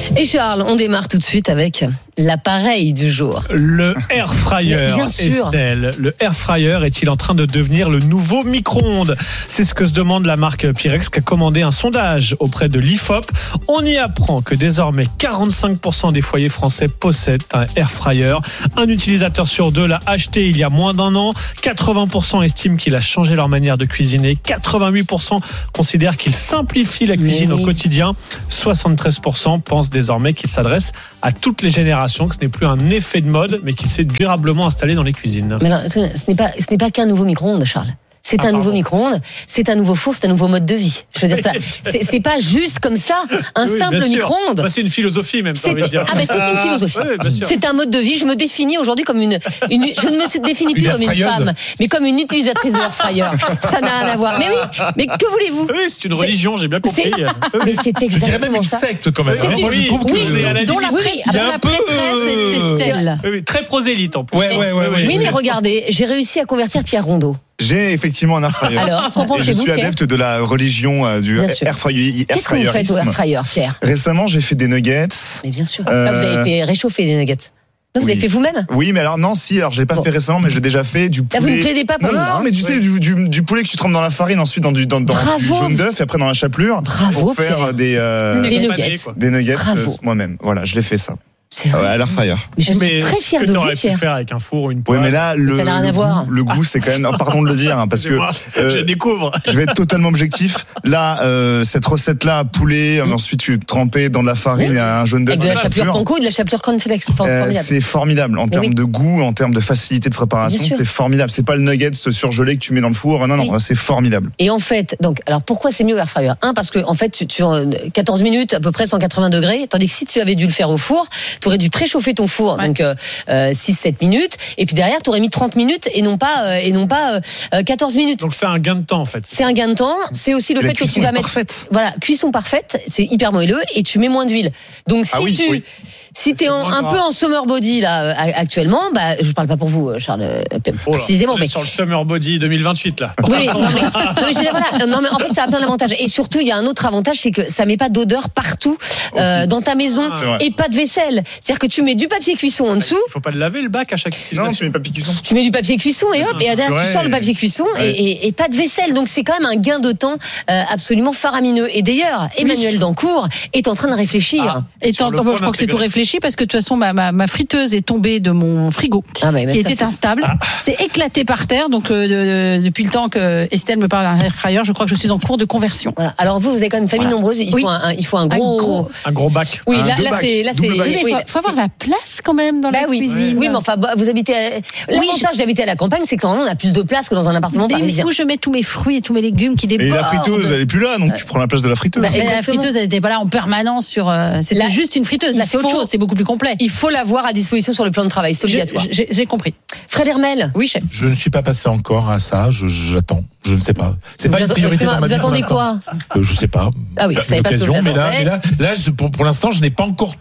Et Charles, on démarre tout de suite avec l'appareil du jour. Le air fryer, bien sûr. Estelle. Le air fryer est-il en train de devenir le nouveau micro-ondes ? C'est ce que se demande la marque Pyrex qui a commandé un sondage auprès de l'I F O P. On y apprend que désormais quarante-cinq pour cent des foyers français possèdent un air fryer. Un utilisateur sur deux l'a acheté il y a moins d'un an. quatre-vingts pour cent estiment qu'il a changé leur manière de cuisiner. quatre-vingt-huit pour cent considèrent qu'il simplifie la cuisine oui. au quotidien. soixante-treize pour cent pensent désormais qu'il s'adresse à toutes les générations, que ce n'est plus un effet de mode, mais qu'il s'est durablement installé dans les cuisines. Mais non, ce, ce n'est pas, ce n'est pas qu'un nouveau micro-ondes, Charles. C'est ah, un pardon. nouveau micro-ondes, c'est un nouveau four, c'est un nouveau mode de vie. Je veux dire, ça, c'est, c'est pas juste comme ça, un oui, simple micro-ondes. Bah, c'est une philosophie même. C'est, envie de dire. Ah ben c'est une philosophie. Oui, c'est un mode de vie. Je me définis aujourd'hui comme une, une je ne me définis plus une comme une femme, mais comme une utilisatrice de l'air fryer. Ça n'a rien à voir. Mais oui, mais que voulez-vous ? Oui, c'est une religion, j'ai bien compris. C'est, mais c'est exactement je dirais même une ça. secte quand même. C'est une, oui, trouve oui, que dont la, pré, il y a la un peu prêtresse est Estelle. Oui, très prosélyte en plus. Ouais, ouais, ouais. Oui, mais regardez, j'ai réussi à convertir Pierre Rondeau. J'ai effectivement un air fryer. Alors, qu'en pensez-vous, je suis adepte de la religion euh, du air fryer. Qu'est-ce que vous faites au air fryer, Pierre ? Récemment, j'ai fait des nuggets. Mais bien sûr. Euh... Là, vous avez fait réchauffer les nuggets. Non, vous oui. avez fait vous-même ? Oui, mais alors non, si, alors je l'ai pas bon. fait récemment, mais j'ai déjà fait du poulet. Là, vous ne plaidez pas pour non, non, non, mais tu oui. sais, du, du, du poulet que tu trempes dans la farine, ensuite dans du, dans, dans du jaune d'œuf, et après dans la chapelure. Bravo, pour faire Pierre. des, euh, des nuggets. Des nuggets euh, moi-même. Voilà, je l'ai fait ça. C'est vrai. À l'air fryer. Mais je suis très fier de vous, Pierre. Tu aurais pu faire avec un four ou une poêle. Oui, mais là, le, ça n'a rien à voir. le goût, c'est quand même. Oh, pardon de le dire, hein, parce que euh, je découvre. Je vais être totalement objectif. Là, euh, cette recette-là, poulet, mmh. ensuite tu trempais dans de la farine, mmh. un jaune d'œuf. Avec de la chapelure Conco et de la chapelure cornflakes. C'est formidable. Euh, c'est formidable en mais termes oui. de goût, en termes de facilité de préparation. C'est formidable. C'est pas le nugget surgelé que tu mets dans le four. Non, non, oui. c'est formidable. Et en fait, donc, alors pourquoi c'est mieux air fryer ? Un, parce que en fait, tu, tu quatorze minutes, à peu près cent quatre-vingts degrés. Tandis que si tu avais dû le faire au four, tu aurais dû préchauffer ton four, ouais. donc euh, six sept minutes, et puis derrière tu aurais mis trente minutes et non pas euh, et non pas euh, quatorze minutes. Donc c'est un gain de temps en fait. C'est un gain de temps, c'est aussi le et fait que tu vas mettre parfaite. Voilà, cuisson parfaite, c'est hyper moelleux et tu mets moins d'huile. Donc si ah oui, tu oui. si t'es en, un peu en summer body là actuellement, bah je parle pas pour vous Charles oh là, précisément, mais sur le summer body deux mille vingt-huit là. Oui, non mais, non, mais, je, voilà, non mais en fait ça a plein d'avantages et surtout il y a un autre avantage, c'est que ça met pas d'odeur partout euh, dans ta maison ah, et pas de vaisselle. C'est-à-dire que tu mets du papier cuisson en dessous. Il faut pas le laver le bac à chaque utilisation. Non, tu mets papier cuisson. Tu mets du papier cuisson et hop, et derrière tu sors le papier cuisson ouais. et, et, et pas de vaisselle. Donc c'est quand même un gain de temps euh, absolument faramineux. Et d'ailleurs, Emmanuel oui. Dancourt est en train de réfléchir. Ah, et tant, bon, je crois que c'est tout réfléchi parce que de toute façon ma, ma, ma friteuse est tombée de mon frigo ah bah, qui était c'est... instable. Ah. C'est éclaté par terre. Donc euh, de, de, depuis le temps que Estelle me parle d'un air fryer, je crois que je suis en cours de conversion. Voilà. Alors vous, vous avez quand même une famille voilà. nombreuse. Il, oui. faut un, un, il faut un gros, un gros, un gros bac. Oui, un là, là c'est, là c'est. Il faut, faut avoir la place quand même dans bah la oui. cuisine. Oui, mais enfin, vous habitez. À... L'avantage oui, d'habiter à la campagne, c'est que normalement on a plus de place que dans un appartement mais parisien. Où je mets tous mes fruits et tous mes légumes qui débordent. Et la friteuse, elle est plus là, donc tu prends la place de la friteuse. Bah, la friteuse, elle n'était pas là en permanence sur. Euh, c'était là, juste une friteuse. Là, c'est autre chose. C'est beaucoup plus complet. Il faut l'avoir à disposition sur le plan de travail. C'est obligatoire. J'ai, j'ai compris. Fred Hermel. Oui, chef. Je ne suis pas passé encore à ça. Je, j'attends. Je ne sais pas. C'est vous pas une priorité dans ma vie. Vous attendez quoi euh, Je sais pas. Ah oui, vous savez pas ce que vous mais là, mais là, là, pour, pour l'instant, je n'ai pas encore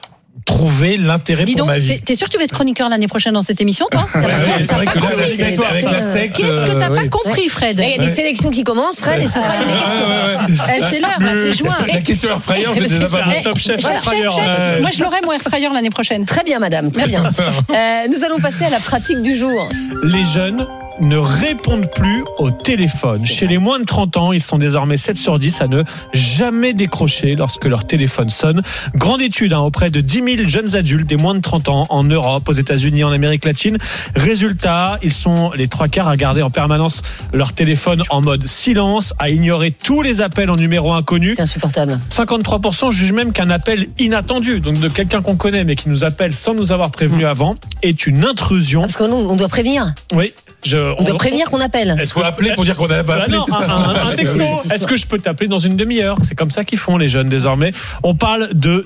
trouver l'intérêt Dis pour donc, ma vie. T'es, t'es sûr que tu vas être chroniqueur l'année prochaine dans cette émission, toi? Ouais, ouais, c'est vrai que là, avec, avec, avec la secte. Qu'est-ce que t'as euh, pas ouais. compris, Fred? Il y a des sélections qui commencent, Fred, et ce sera une des questions. Ouais, ouais, ouais. C'est l'heure, là, c'est juin. La question air fryer, je l'ai déjà pas un top chef air fryer. Moi, je l'aurai, mon air fryer, l'année prochaine. Très bien, madame, très bien. Euh, nous allons passer à la pratique du jour. Les jeunes ne répondent plus au téléphone. Chez les moins de trente ans, ils sont désormais sept sur dix à ne jamais décrocher lorsque leur téléphone sonne. Grande étude hein, auprès de dix mille jeunes adultes des moins de trente ans en Europe, aux États-Unis, en Amérique latine. Résultat, ils sont les trois quarts à garder en permanence leur téléphone en mode silence, à ignorer tous les appels en numéro inconnu. C'est insupportable. cinquante-trois pour cent jugent même qu'un appel inattendu, donc de quelqu'un qu'on connaît mais qui nous appelle sans nous avoir prévenu mmh. avant, est une intrusion. Parce qu'on on doit prévenir. Oui. Je, on, on doit prévenir qu'on appelle. Est-ce qu'on appeler pour dire qu'on n'a pas appelé, bah non, c'est ça un, un, un texto. Est-ce que je peux t'appeler dans une demi-heure? C'est comme ça qu'ils font les jeunes désormais. On parle de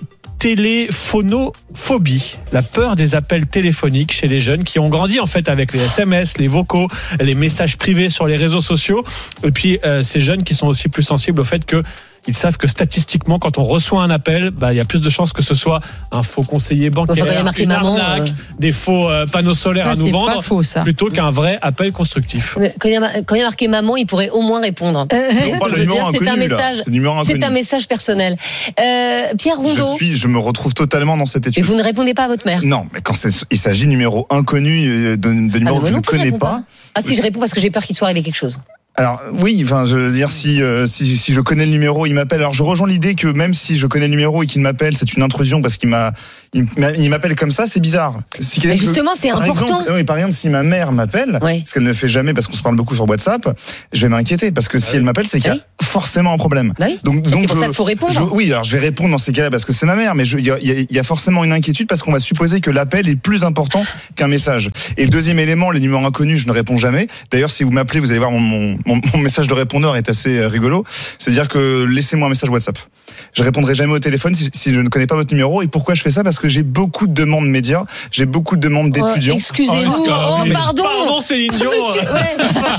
téléphonophobie, la peur des appels téléphoniques chez les jeunes qui ont grandi en fait avec les S M S, les vocaux, les messages privés sur les réseaux sociaux. Et puis euh, ces jeunes qui sont aussi plus sensibles au fait que Ils savent que statistiquement, quand on reçoit un appel, bah, il y a plus de chances que ce soit un faux conseiller bancaire, une maman, arnaque, euh... des faux euh, panneaux solaires ah, à nous vendre, faux, plutôt qu'un vrai appel constructif. Mais quand il y a, quand il y a marqué maman, il pourrait au moins répondre. Euh, on je veux dire, c'est un message, c'est, c'est un message personnel. Euh, Pierre Rondeau. Je suis, je me retrouve totalement dans cette étude. Mais vous ne répondez pas à votre mère. Non, mais quand il s'agit de numéro inconnu, de, de numéro ah, que je ne connais pas. pas. Ah si, je réponds parce que j'ai peur qu'il soit arrivé quelque chose. Alors oui, enfin je veux dire si, euh, si si je connais le numéro, il m'appelle. Alors je rejoins l'idée que même si je connais le numéro et qu'il m'appelle, c'est une intrusion parce qu'il m'a il, il m'appelle comme ça, c'est bizarre. Si Mais justement, c'est par important. Exemple, oui, par exemple, si ma mère m'appelle, oui. ce qu'elle ne fait jamais parce qu'on se parle beaucoup sur WhatsApp, je vais m'inquiéter parce que si oui. elle m'appelle, c'est qu'il y a oui. forcément un problème. Oui. Donc donc c'est pour je, ça qu'il faut répondre. Je, oui, alors je vais répondre dans ces cas-là parce que c'est ma mère, mais il y a, y a forcément une inquiétude parce qu'on va supposer que l'appel est plus important qu'un message. Et le deuxième élément, les numéros inconnus, je ne réponds jamais. D'ailleurs, si vous m'appelez, vous allez voir mon, mon, mon, mon message de répondeur est assez rigolo. C'est-à-dire que laissez-moi un message WhatsApp. Je répondrai jamais au téléphone si, si je ne connais pas votre numéro. Et pourquoi je fais ça? Parce que j'ai beaucoup de demandes médias, j'ai beaucoup de demandes d'étudiants. Oh, excusez-nous, oh, oh, pardon. Pardon, Céline Dion. Monsieur, ouais.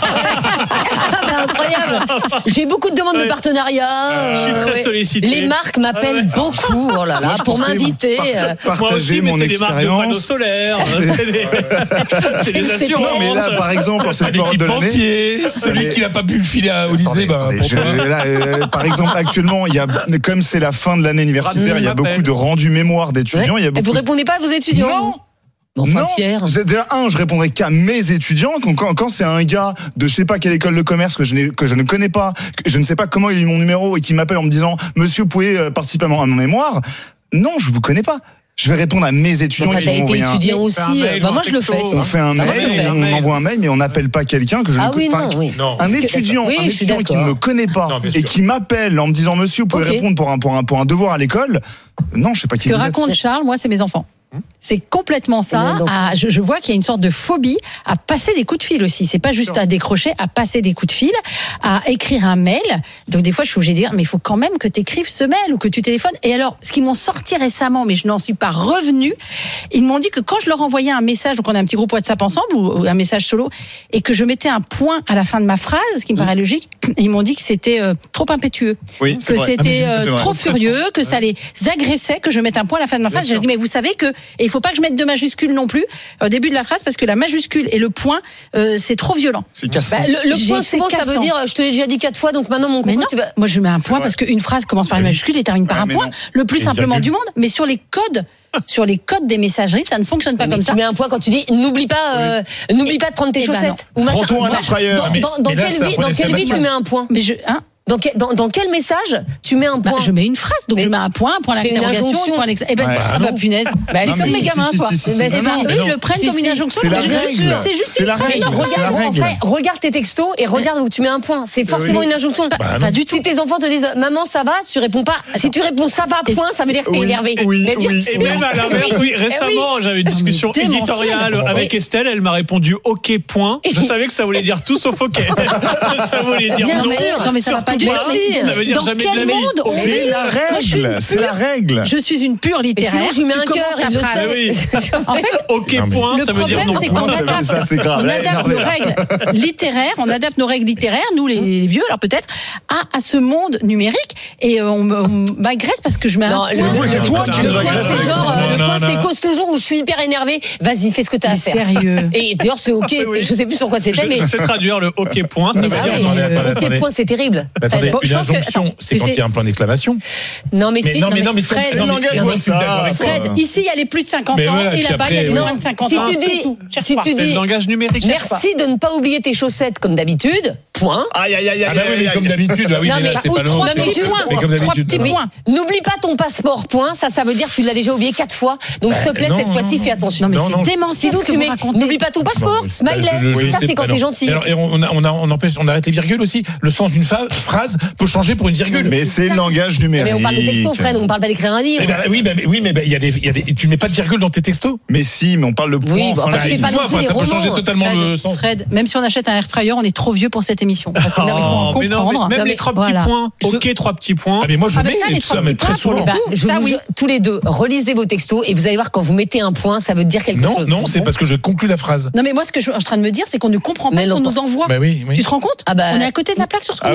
bah, incroyable. J'ai beaucoup de demandes ouais. de partenariat. Je suis très ouais. sollicité. Les marques m'appellent ouais. beaucoup, oh là là, moi, pour m'inviter. Par, partager aussi, mon c'est expérience. Des marques de panneaux solaires. C'est des, c'est des assurances. Non, mais là, par exemple, c'est l'équipe de l'année. Celui qui n'a pas pu le filer au lycée, bah, je, là, euh, par exemple, actuellement, il y a, comme c'est la fin de l'année universitaire, il y a beaucoup de rendus mémoire d'étudiants. Ouais. Il y a beaucoup Et vous répondez pas à vos étudiants? Non. Enfin, non, Pierre. Déjà, un, je répondrai qu'à mes étudiants. Quand, quand, quand c'est un gars de je sais pas quelle école de commerce que je, n'ai, que je ne connais pas, que je ne sais pas comment il a eu mon numéro et qui m'appelle en me disant monsieur, vous pouvez participer à mon, à mon mémoire. Non, je vous connais pas. Je vais répondre à mes étudiants. Donc, qui t'as été étudiant un... aussi. Un bah, moi, je le fais. On fait un mail, on, on envoie un mail, mais on n'appelle pas quelqu'un que je ah ne oui, connais pas. Oui. Non. Un étudiant, oui, un étudiant qui ne me connaît pas non, et qui m'appelle en me disant monsieur, vous pouvez okay. répondre pour un, pour un, pour un devoir à l'école. Non, je sais pas qui. Ce que raconte Charles, moi, c'est mes enfants. C'est complètement ça. À, je, je vois qu'il y a une sorte de phobie à passer des coups de fil aussi. C'est pas juste à décrocher, à passer des coups de fil, à écrire un mail. Donc des fois, je suis obligée de dire, mais il faut quand même que tu écrives ce mail ou que tu téléphones. Et alors, ce qu'ils m'ont sorti récemment, mais je n'en suis pas revenue, ils m'ont dit que quand je leur envoyais un message, donc on a un petit groupe WhatsApp ensemble ou, ou un message solo, et que je mettais un point à la fin de ma phrase, ce qui me paraît logique, ils m'ont dit que c'était euh, trop impétueux, oui, que vrai. c'était ah, euh, trop furieux, que ça les agressait, que je mette un point à la fin de ma phrase. J'ai dit, mais vous savez que et il faut pas que je mette de majuscule non plus au début de la phrase parce que la majuscule et le point euh, c'est trop violent. C'est cassant. Bah, le, le point souvent ça veut dire je te l'ai déjà dit quatre fois donc maintenant mon mais non, tu vas... moi je mets un point parce qu'une phrase commence par une majuscule et termine par un point, non. le plus simplement du monde, mais sur les codes sur les codes des messageries, ça ne fonctionne pas mais comme tu ça. Tu mets un point quand tu dis n'oublie pas euh, oui. n'oublie pas de prendre tes et chaussettes bah ou machin. Prends-toi un air-fryer. Dans, dans, dans quelle vie dans quelle vie tu mets un point? Mais je hein Dans quel, dans, dans quel message tu mets un point? Bah, je mets une phrase, donc mais je mets un point, un point d'interrogation, un point d'exclamation. Eh ben, ouais, ah bah punaise. Bah, c'est comme mes gamins, quoi. Ils le prennent comme une injonction. C'est la règle. C'est juste une phrase. Regarde, regarde tes textos et regarde où tu mets un point. C'est forcément une injonction. Pas du tout. Si tes enfants te disent maman ça va, tu réponds pas. Si tu réponds ça va point, ça veut dire que t'es énervé. Et même à l'inverse, oui. Récemment, j'avais une discussion éditoriale avec Estelle. Elle m'a répondu OK point. Je savais que ça voulait dire tout sauf OK. Ça voulait dire non. Non mais ça va pas du tout. Ça veut dire dans jamais quel monde on c'est est la règle, c'est la règle. Je suis une pure littéraire. Sinon, je lui mets un cœur, il le sait. En fait, OK point, ça veut dire non. Le problème, c'est qu'on adapte, ça, c'est grave, on adapte nos règles littéraires, on adapte nos règles littéraires, nous les vieux, alors peut-être, à, à ce monde numérique, et on, on m'agresse parce que je mets non, un point. C'est toi qui le nous point, c'est genre, non, le non, point, non. c'est cause toujours où je suis hyper énervé. Vas-y, fais ce que t'as à faire. Sérieux. Et d'ailleurs, c'est OK. Je sais plus sur quoi c'était, mais. Je sais traduire le OK point, ça veut dire. OK point, c'est terrible. Attendez, une injonction, c'est quand il y a un point d'exclamation. Non, mais si. Non, mais non, mais Fred, c'est le langage WhatsApp. Fred, ici, il y a les plus de cinquante ans, et là-bas, il y a les moins de cinquante ans. Si tu dis, si tu dis, langage numérique. Merci de ne pas oublier tes chaussettes comme d'habitude. Point. Aïe, aïe, aïe, aïe. Ah bah oui, mais comme d'habitude, bah oui, mais là, c'est pas trois petits points. Trois petits points. N'oublie pas ton passeport, point. Ça, ça veut dire que tu l'as déjà oublié quatre fois. Donc, s'il te plaît, cette fois-ci, fais attention. Non, mais c'est démentiel ce que vous racontez. N'oublie pas ton passeport, smiley. Ça, c'est quand t'es gentil. Et on empêche, on arrête les virgules aussi. Le sens d'une phrase peut changer pour une virgule. Mais c'est le langage numérique. Mais on parle de texto, Fred, on parle pas d'écrire un livre. Oui, mais il y a des, tu mets pas de virgule dans tes textos. Mais si, mais on parle de point. Oui, enfin, ça peut changer totalement le sens. Fred, même si on achète un air fryer, on est trop vieux pour cette émission. Oh, mais non, mais même non, les trois petits voilà. points. Ok, je... trois petits points. Ah mais moi je ah mets ça, ça, mais très souvent. Bah, je ça, vous, oui. Tous les deux, relisez vos textos et vous allez voir quand vous mettez un point, ça veut dire quelque non, chose. Non, non, c'est parce que je conclue la phrase. Non, mais moi ce que je suis en train de me dire, c'est qu'on ne comprend pas qu'on nous envoie. Bah oui, oui. Tu te rends compte? Ah bah... On est à côté de la plaque sur ce qu'on ah, nous envoie. Tu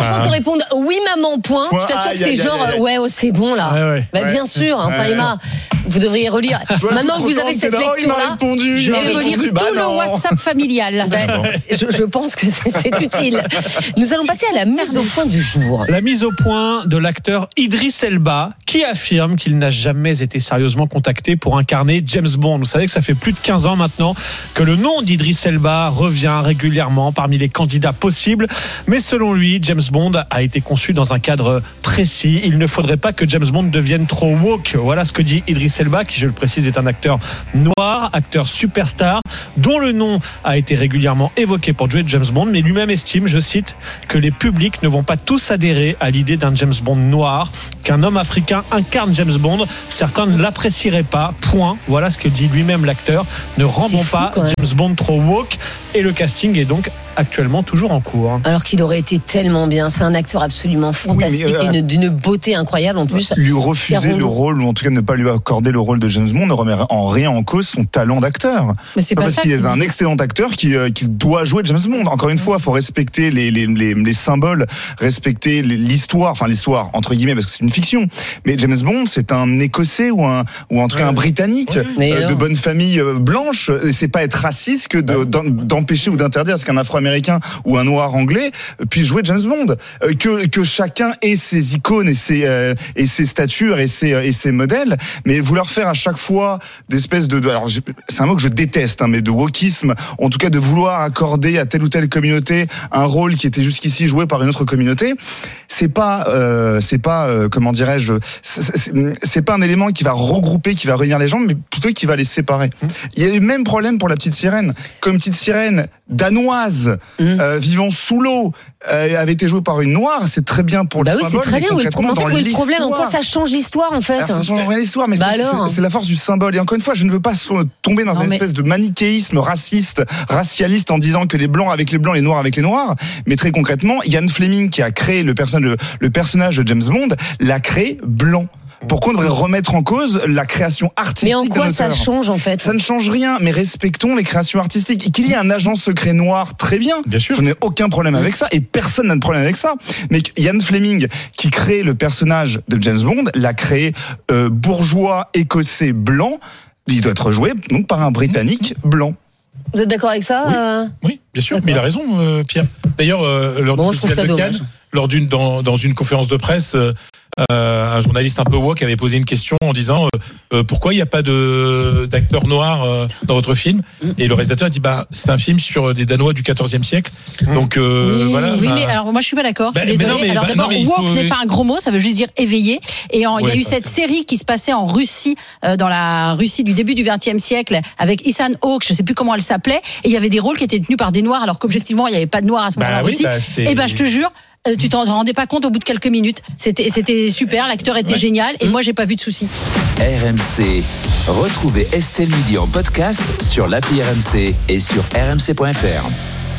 enfants te répondent oui maman point, Point. je t'assure que Aïe, c'est aïe, genre aïe, aïe. ouais oh, c'est bon là. Ouais, ouais. Bah, Ouais. bien sûr. Enfin Ouais. Emma, vous devriez relire. Toi, Maintenant que toute vous avez contente, cette t'es là, oh, il m'a lecture là, répondu, je il m'a vais Et relire répondu. tout Bah le non. WhatsApp familial. je, je pense que c'est, c'est utile. Nous allons passer à la mise au point du jour. La mise au point de l'acteur Idriss Elba, qui affirme qu'il n'a jamais été sérieusement contacté pour incarner James Bond. Vous savez que ça fait plus de quinze ans maintenant que le nom d'Idriss Elba revient régulièrement parmi les candidats possibles. Mais selon lui, James Bond a été conçu dans un cadre précis. Il ne faudrait pas que James Bond devienne trop woke. Voilà ce que dit Idriss Elba, qui, je le précise, est un acteur noir, acteur superstar, dont le nom a été régulièrement évoqué pour jouer James Bond. Mais lui-même estime, je cite, que les publics ne vont pas tous adhérer à l'idée d'un James Bond noir, qu'un homme africain incarne James Bond. Certains ne l'apprécieraient pas. Point. Voilà ce que dit lui-même l'acteur. Ne rendons fou, pas quand même. James Bond trop woke. Et le casting est donc actuellement toujours en cours. Alors qu'il aurait été tellement bien. C'est un acteur absolument fantastique, Oui, mais, euh, et une- d'une beauté incroyable en plus. Lui refuser Pierre le Rondeau. rôle, ou en tout cas ne pas lui accorder le rôle de James Bond, ne remet en rien en cause son talent d'acteur. Mais c'est pas parce ça qu'il qu'il est un dit. excellent acteur qui, euh, qui doit jouer James Bond. Encore une fois, il faut respecter les, les, les, les symboles, respecter les- l'histoire, enfin l'histoire entre guillemets parce que c'est une fiction. Mais James Bond, c'est un Écossais ou un ou en tout cas un Britannique Mais euh, alors de bonne famille euh, blanche. Et c'est pas être raciste que de- d'en- d'empêcher ou d'interdire à ce qu'un Afro-Américain ou un Noir anglais euh, puisse jouer James Bond. Euh, que que chacun ait ses icônes et ses euh, et ses statures et ses et ses modèles. Mais vouloir faire à chaque fois d'espèces de, de alors j'ai- c'est un mot que je déteste, hein, mais de wokisme, en tout cas de vouloir accorder à telle ou telle communauté un rôle qui était jusqu'ici joué par une autre communauté, c'est pas euh, c'est pas euh, comment dirais-je, c'est- c'est c'est pas un élément qui va regrouper, qui va réunir les gens, mais plutôt qui va les séparer. Il y a le même problème pour la petite sirène, comme petite sirène danoise euh, vivant sous l'eau euh, avait été jouée par une noire, c'est très bien pour Bah le oui, c'est symbole. très mais bien. Où est le, concrètement, en fait, dans où est le problème? En quoi l'histoire- ça change l'histoire en fait? alors, ça change rien l'histoire, mais Bah c'est- alors. c'est c'est la force du symbole. Et encore une fois, je ne veux pas so- tomber dans Non, une mais- espèce de manichéisme raciste, racialiste, en disant que les blancs avec les blancs, les noirs avec les noirs. Mais très concrètement, Ian Fleming, qui a créé le, perso- le, le personnage de James Bond, l'a créé blanc. Pourquoi on devrait remettre en cause la création artistique Mais en d'un quoi ça auteur change en fait? Ça ne change rien, mais respectons les créations artistiques. Et qu'il y ait un agent secret noir, très bien. Bien sûr. Je n'ai aucun problème avec ça, et personne n'a de problème avec ça. Mais Ian Fleming, qui crée le personnage de James Bond, l'a créé euh, bourgeois écossais blanc. Il doit être joué donc par un Britannique blanc. Vous êtes d'accord avec ça? Oui. euh Oui, bien sûr, D'accord. mais il a raison, euh, Pierre. D'ailleurs, euh, lors Bon, du je trouve ça Festival de dommage. Cannes, lors d'une dans, dans une conférence de presse, euh, euh, un journaliste un peu woke avait posé une question en disant euh, euh, pourquoi il n'y a pas de d'acteur noir euh, dans votre film, et le réalisateur a dit bah c'est un film sur des Danois du quatorzième siècle, donc euh, oui, voilà. oui, bah, mais alors moi je suis pas d'accord. Je Bah, suis mais désolée. non, mais- alors bah, d'abord, non, mais il woke faut- n'est pas un gros mot, ça veut juste dire éveillé. Et en- il y a Ouais, eu pas cette ça. série qui se passait en Russie, euh, dans la Russie du début du vingtième siècle, avec Ethan Hawke, je sais plus comment elle s'appelait, et il y avait des rôles qui étaient tenus par des noirs, alors qu'objectivement il y avait pas de noirs à ce Bah moment-là en oui, Russie. bah, c'est- et ben je te jure. euh, Tu t'en rendais pas compte au bout de quelques minutes. C'était, c'était super, l'acteur était Ouais. génial, et moi j'ai pas vu de soucis. R M C. Retrouvez Estelle Midi en podcast sur l'appli R M C et sur r m c point f r.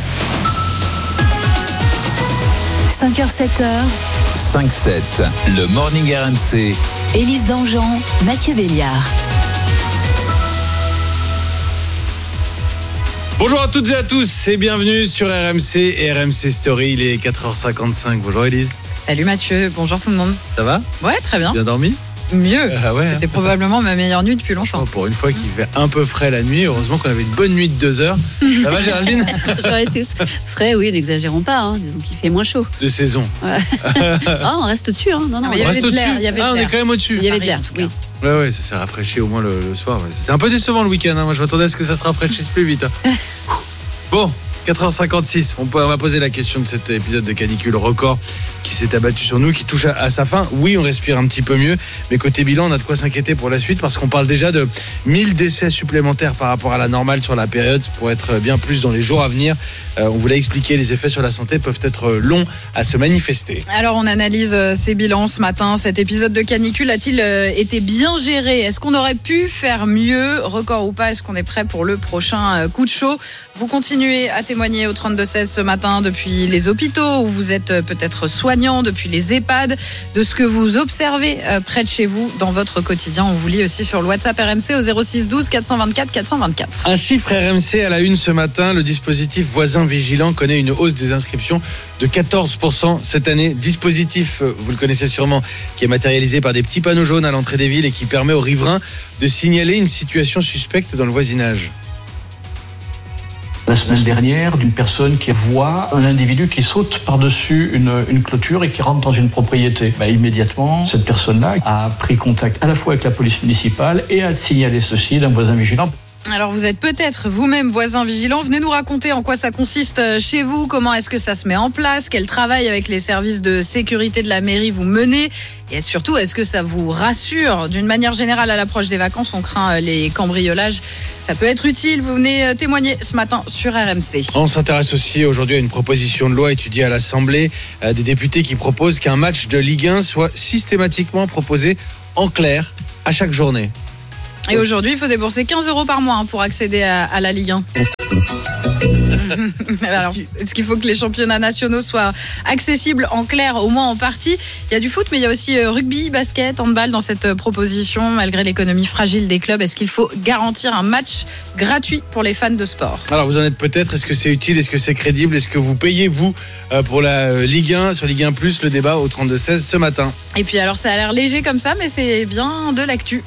cinq heures sept heures, cinq sept, le Morning R M C. Élise Dangean, Mathieu Béliard. Bonjour à toutes et à tous et bienvenue sur R M C et R M C Story, il est quatre heures cinquante-cinq. Bonjour Élise. Salut Mathieu, bonjour tout le monde. Ça va? Ouais, très bien. Bien dormi? Mieux. Ah ouais. C'était probablement ma meilleure nuit depuis longtemps. Pour une fois qu'il fait un peu frais la nuit, heureusement qu'on avait une bonne nuit de deux heures. Ça va Géraldine? J'aurais été frais, oui, n'exagérons pas, hein. Disons qu'il fait moins chaud. De saison. Ouais. Ah, on reste au-dessus, hein. Non, non, mais il y On avait reste de l'air, au-dessus. il y avait de Ah, on est l'air. quand même au-dessus. Il y avait de l'air, oui. Ouais, ouais, ça s'est rafraîchi au moins le, le soir. Ouais. C'était un peu décevant le week-end. Hein. Moi, je m'attendais à ce que ça se rafraîchisse plus vite. Hein. Bon, quatre heures cinquante-six. On, peut, on va poser la question de cet épisode de canicule record qui s'est abattu sur nous, qui touche à, à sa fin. Oui, on respire un petit peu mieux, mais côté bilan, on a de quoi s'inquiéter pour la suite parce qu'on parle déjà de mille décès supplémentaires par rapport à la normale sur la période, pour être bien plus dans les jours à venir. Euh, on vous l'a expliqué, les effets sur la santé peuvent être longs à se manifester. Alors on analyse euh, ces bilans ce matin. Cet épisode de canicule a-t-il euh, été bien géré? Est-ce qu'on aurait pu faire mieux? Record ou pas, est-ce qu'on est prêt pour le prochain euh, coup de chaud? Vous continuez à témoigner au trente-deux seize ce matin depuis les hôpitaux où vous êtes euh, peut-être soignés soignants, depuis les EHPAD, de ce que vous observez près de chez vous dans votre quotidien. On vous lit aussi sur le WhatsApp R M C au zéro six douze quatre cent vingt-quatre quatre cent vingt-quatre. Un chiffre R M C à la une ce matin, le dispositif Voisin Vigilant connaît une hausse des inscriptions de quatorze pour cent cette année. Dispositif, vous le connaissez sûrement, qui est matérialisé par des petits panneaux jaunes à l'entrée des villes et qui permet aux riverains de signaler une situation suspecte dans le voisinage. La semaine dernière, d'une personne qui voit un individu qui saute par-dessus une, une clôture et qui rentre dans une propriété. Bah, immédiatement, cette personne-là a pris contact à la fois avec la police municipale et a signalé ceci d'un voisin vigilant. Alors vous êtes peut-être vous-même voisin vigilant, venez nous raconter en quoi ça consiste chez vous, comment est-ce que ça se met en place, quel travail avec les services de sécurité de la mairie vous menez et surtout est-ce que ça vous rassure. D'une manière générale à l'approche des vacances, on craint les cambriolages, ça peut être utile, vous venez témoigner ce matin sur R M C. On s'intéresse aussi aujourd'hui à une proposition de loi étudiée à l'Assemblée, des députés qui proposent qu'un match de Ligue un soit systématiquement proposé en clair à chaque journée. Et aujourd'hui, il faut débourser quinze euros par mois hein, pour accéder à, à la Ligue un. Alors, est-ce qu'il faut que les championnats nationaux soient accessibles en clair, au moins en partie? Il y a du foot, mais il y a aussi rugby, basket, handball dans cette proposition. Malgré l'économie fragile des clubs, est-ce qu'il faut garantir un match gratuit pour les fans de sport? Alors, vous en êtes peut-être. Est-ce que c'est utile? Est-ce que c'est crédible? Est-ce que vous payez, vous, pour la Ligue un, sur Ligue un plus, le débat au trente-deux seize ce matin? Et puis, alors, ça a l'air léger comme ça, mais c'est bien de l'actu.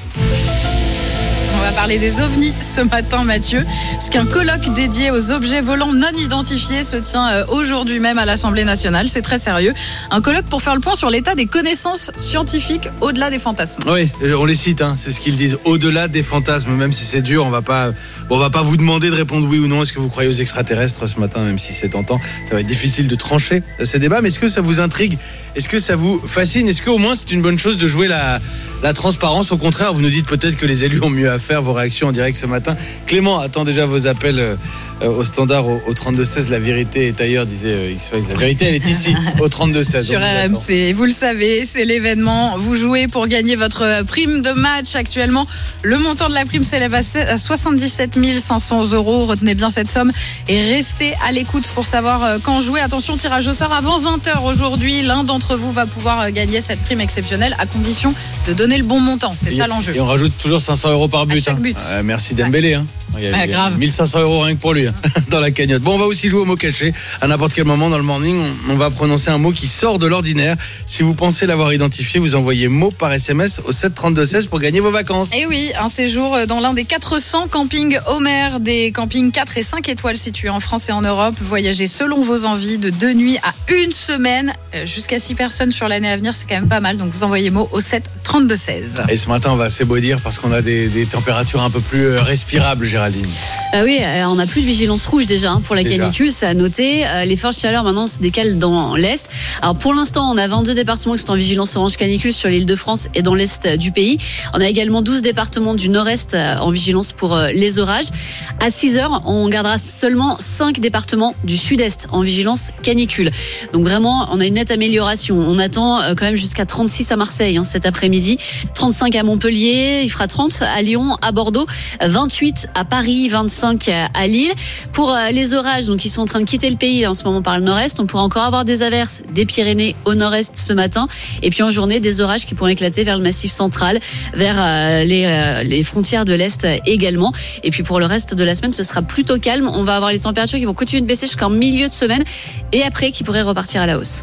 On va parler des ovnis ce matin, Mathieu, parce qu'un colloque dédié aux objets volants non identifiés se tient aujourd'hui même à l'Assemblée nationale. C'est très sérieux. Un colloque pour faire le point sur l'état des connaissances scientifiques au-delà des fantasmes. Oui, on les cite, hein, c'est ce qu'ils disent. Au-delà des fantasmes, même si c'est dur, on va pas, bon, on va pas vous demander de répondre oui ou non. Est-ce que vous croyez aux extraterrestres ce matin, même si c'est tentant? Ça va être difficile de trancher ces débats. Mais est-ce que ça vous intrigue? Est-ce que ça vous fascine? Est-ce qu'au moins c'est une bonne chose de jouer la, la transparence? Au contraire, vous nous dites peut-être que les élus ont mieux à faire. Vos réactions en direct ce matin. Clément attend déjà vos appels euh, au standard au, au trente-deux seize. La vérité est ailleurs, disait euh, X-Files. La vérité, elle est ici, au trente-deux seize. Sur R M C, vous le savez, c'est l'événement. Vous jouez pour gagner votre prime de match actuellement. Le montant de la prime s'élève à soixante-dix-sept mille cinq cents euros. Retenez bien cette somme et restez à l'écoute pour savoir quand jouer. Attention, tirage au sort avant vingt heures aujourd'hui. L'un d'entre vous va pouvoir gagner cette prime exceptionnelle à condition de donner le bon montant. C'est et ça l'enjeu. Et on rajoute toujours cinq cents euros par but. À chaque but. Euh, merci Dembélé. Hein. Il y a, ah, il y a grave. mille cinq cents euros rien que pour lui hein, dans la cagnotte. Bon, on va aussi jouer au mot caché. À n'importe quel moment dans le morning, on, on va prononcer un mot qui sort de l'ordinaire. Si vous pensez l'avoir identifié, vous envoyez mot par S M S au sept trente-deux seize pour gagner vos vacances. Et oui, un séjour dans l'un des quatre cents campings Homer, des campings quatre et cinq étoiles situés en France et en Europe. Voyagez selon vos envies de deux nuits à une semaine, jusqu'à six personnes sur l'année à venir. C'est quand même pas mal. Donc vous envoyez mot au sept trente-deux seize. Et ce matin, on va assez beau dire parce qu'on a des, des températures un peu plus respirables, Géraldine. Ah oui, on n'a plus de vigilance rouge déjà hein, pour la déjà. canicule, ça a noté. Euh, les fortes chaleurs maintenant se décalent dans l'Est. Alors pour l'instant, on a vingt-deux départements qui sont en vigilance orange canicule sur l'île de France et dans l'Est du pays. On a également douze départements du Nord-Est en vigilance pour euh, les orages. À six heures, on gardera seulement cinq départements du Sud-Est en vigilance canicule. Donc vraiment, on a une nette amélioration. On attend euh, quand même jusqu'à trente-six à Marseille hein, cet après-midi, trente-cinq à Montpellier, il fera trente à Lyon, à Bordeaux, vingt-huit à Paris, vingt-cinq à Lille. Pour les orages, donc, qui sont en train de quitter le pays là, en ce moment par le nord-est, on pourra encore avoir des averses des Pyrénées au nord-est ce matin. Et puis en journée, des orages qui pourront éclater vers le massif central, vers euh, les, euh, les frontières de l'Est également. Et puis pour le reste de la semaine, ce sera plutôt calme. On va avoir les températures qui vont continuer de baisser jusqu'en milieu de semaine et après qui pourraient repartir à la hausse.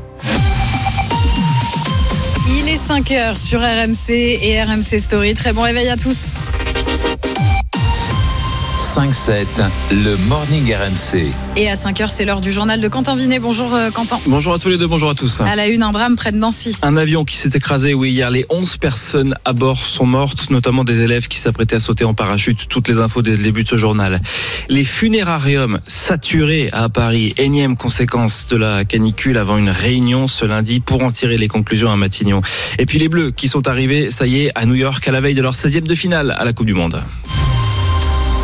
Il est cinq heures sur R M C et R M C Story. Très bon réveil à tous. cinq sept, le Morning R M C. Et à cinq heures, c'est l'heure du journal de Quentin Vinet. Bonjour euh, Quentin. Bonjour à tous les deux, bonjour à tous. À la une, un drame près de Nancy. Un avion qui s'est écrasé, oui, hier. Les onze personnes à bord sont mortes, notamment des élèves qui s'apprêtaient à sauter en parachute. Toutes les infos dès le début de ce journal. Les funérariums saturés à Paris. Énième conséquence de la canicule avant une réunion ce lundi pour en tirer les conclusions à Matignon. Et puis les Bleus qui sont arrivés, ça y est, à New York à la veille de leur seizième de finale à la Coupe du Monde.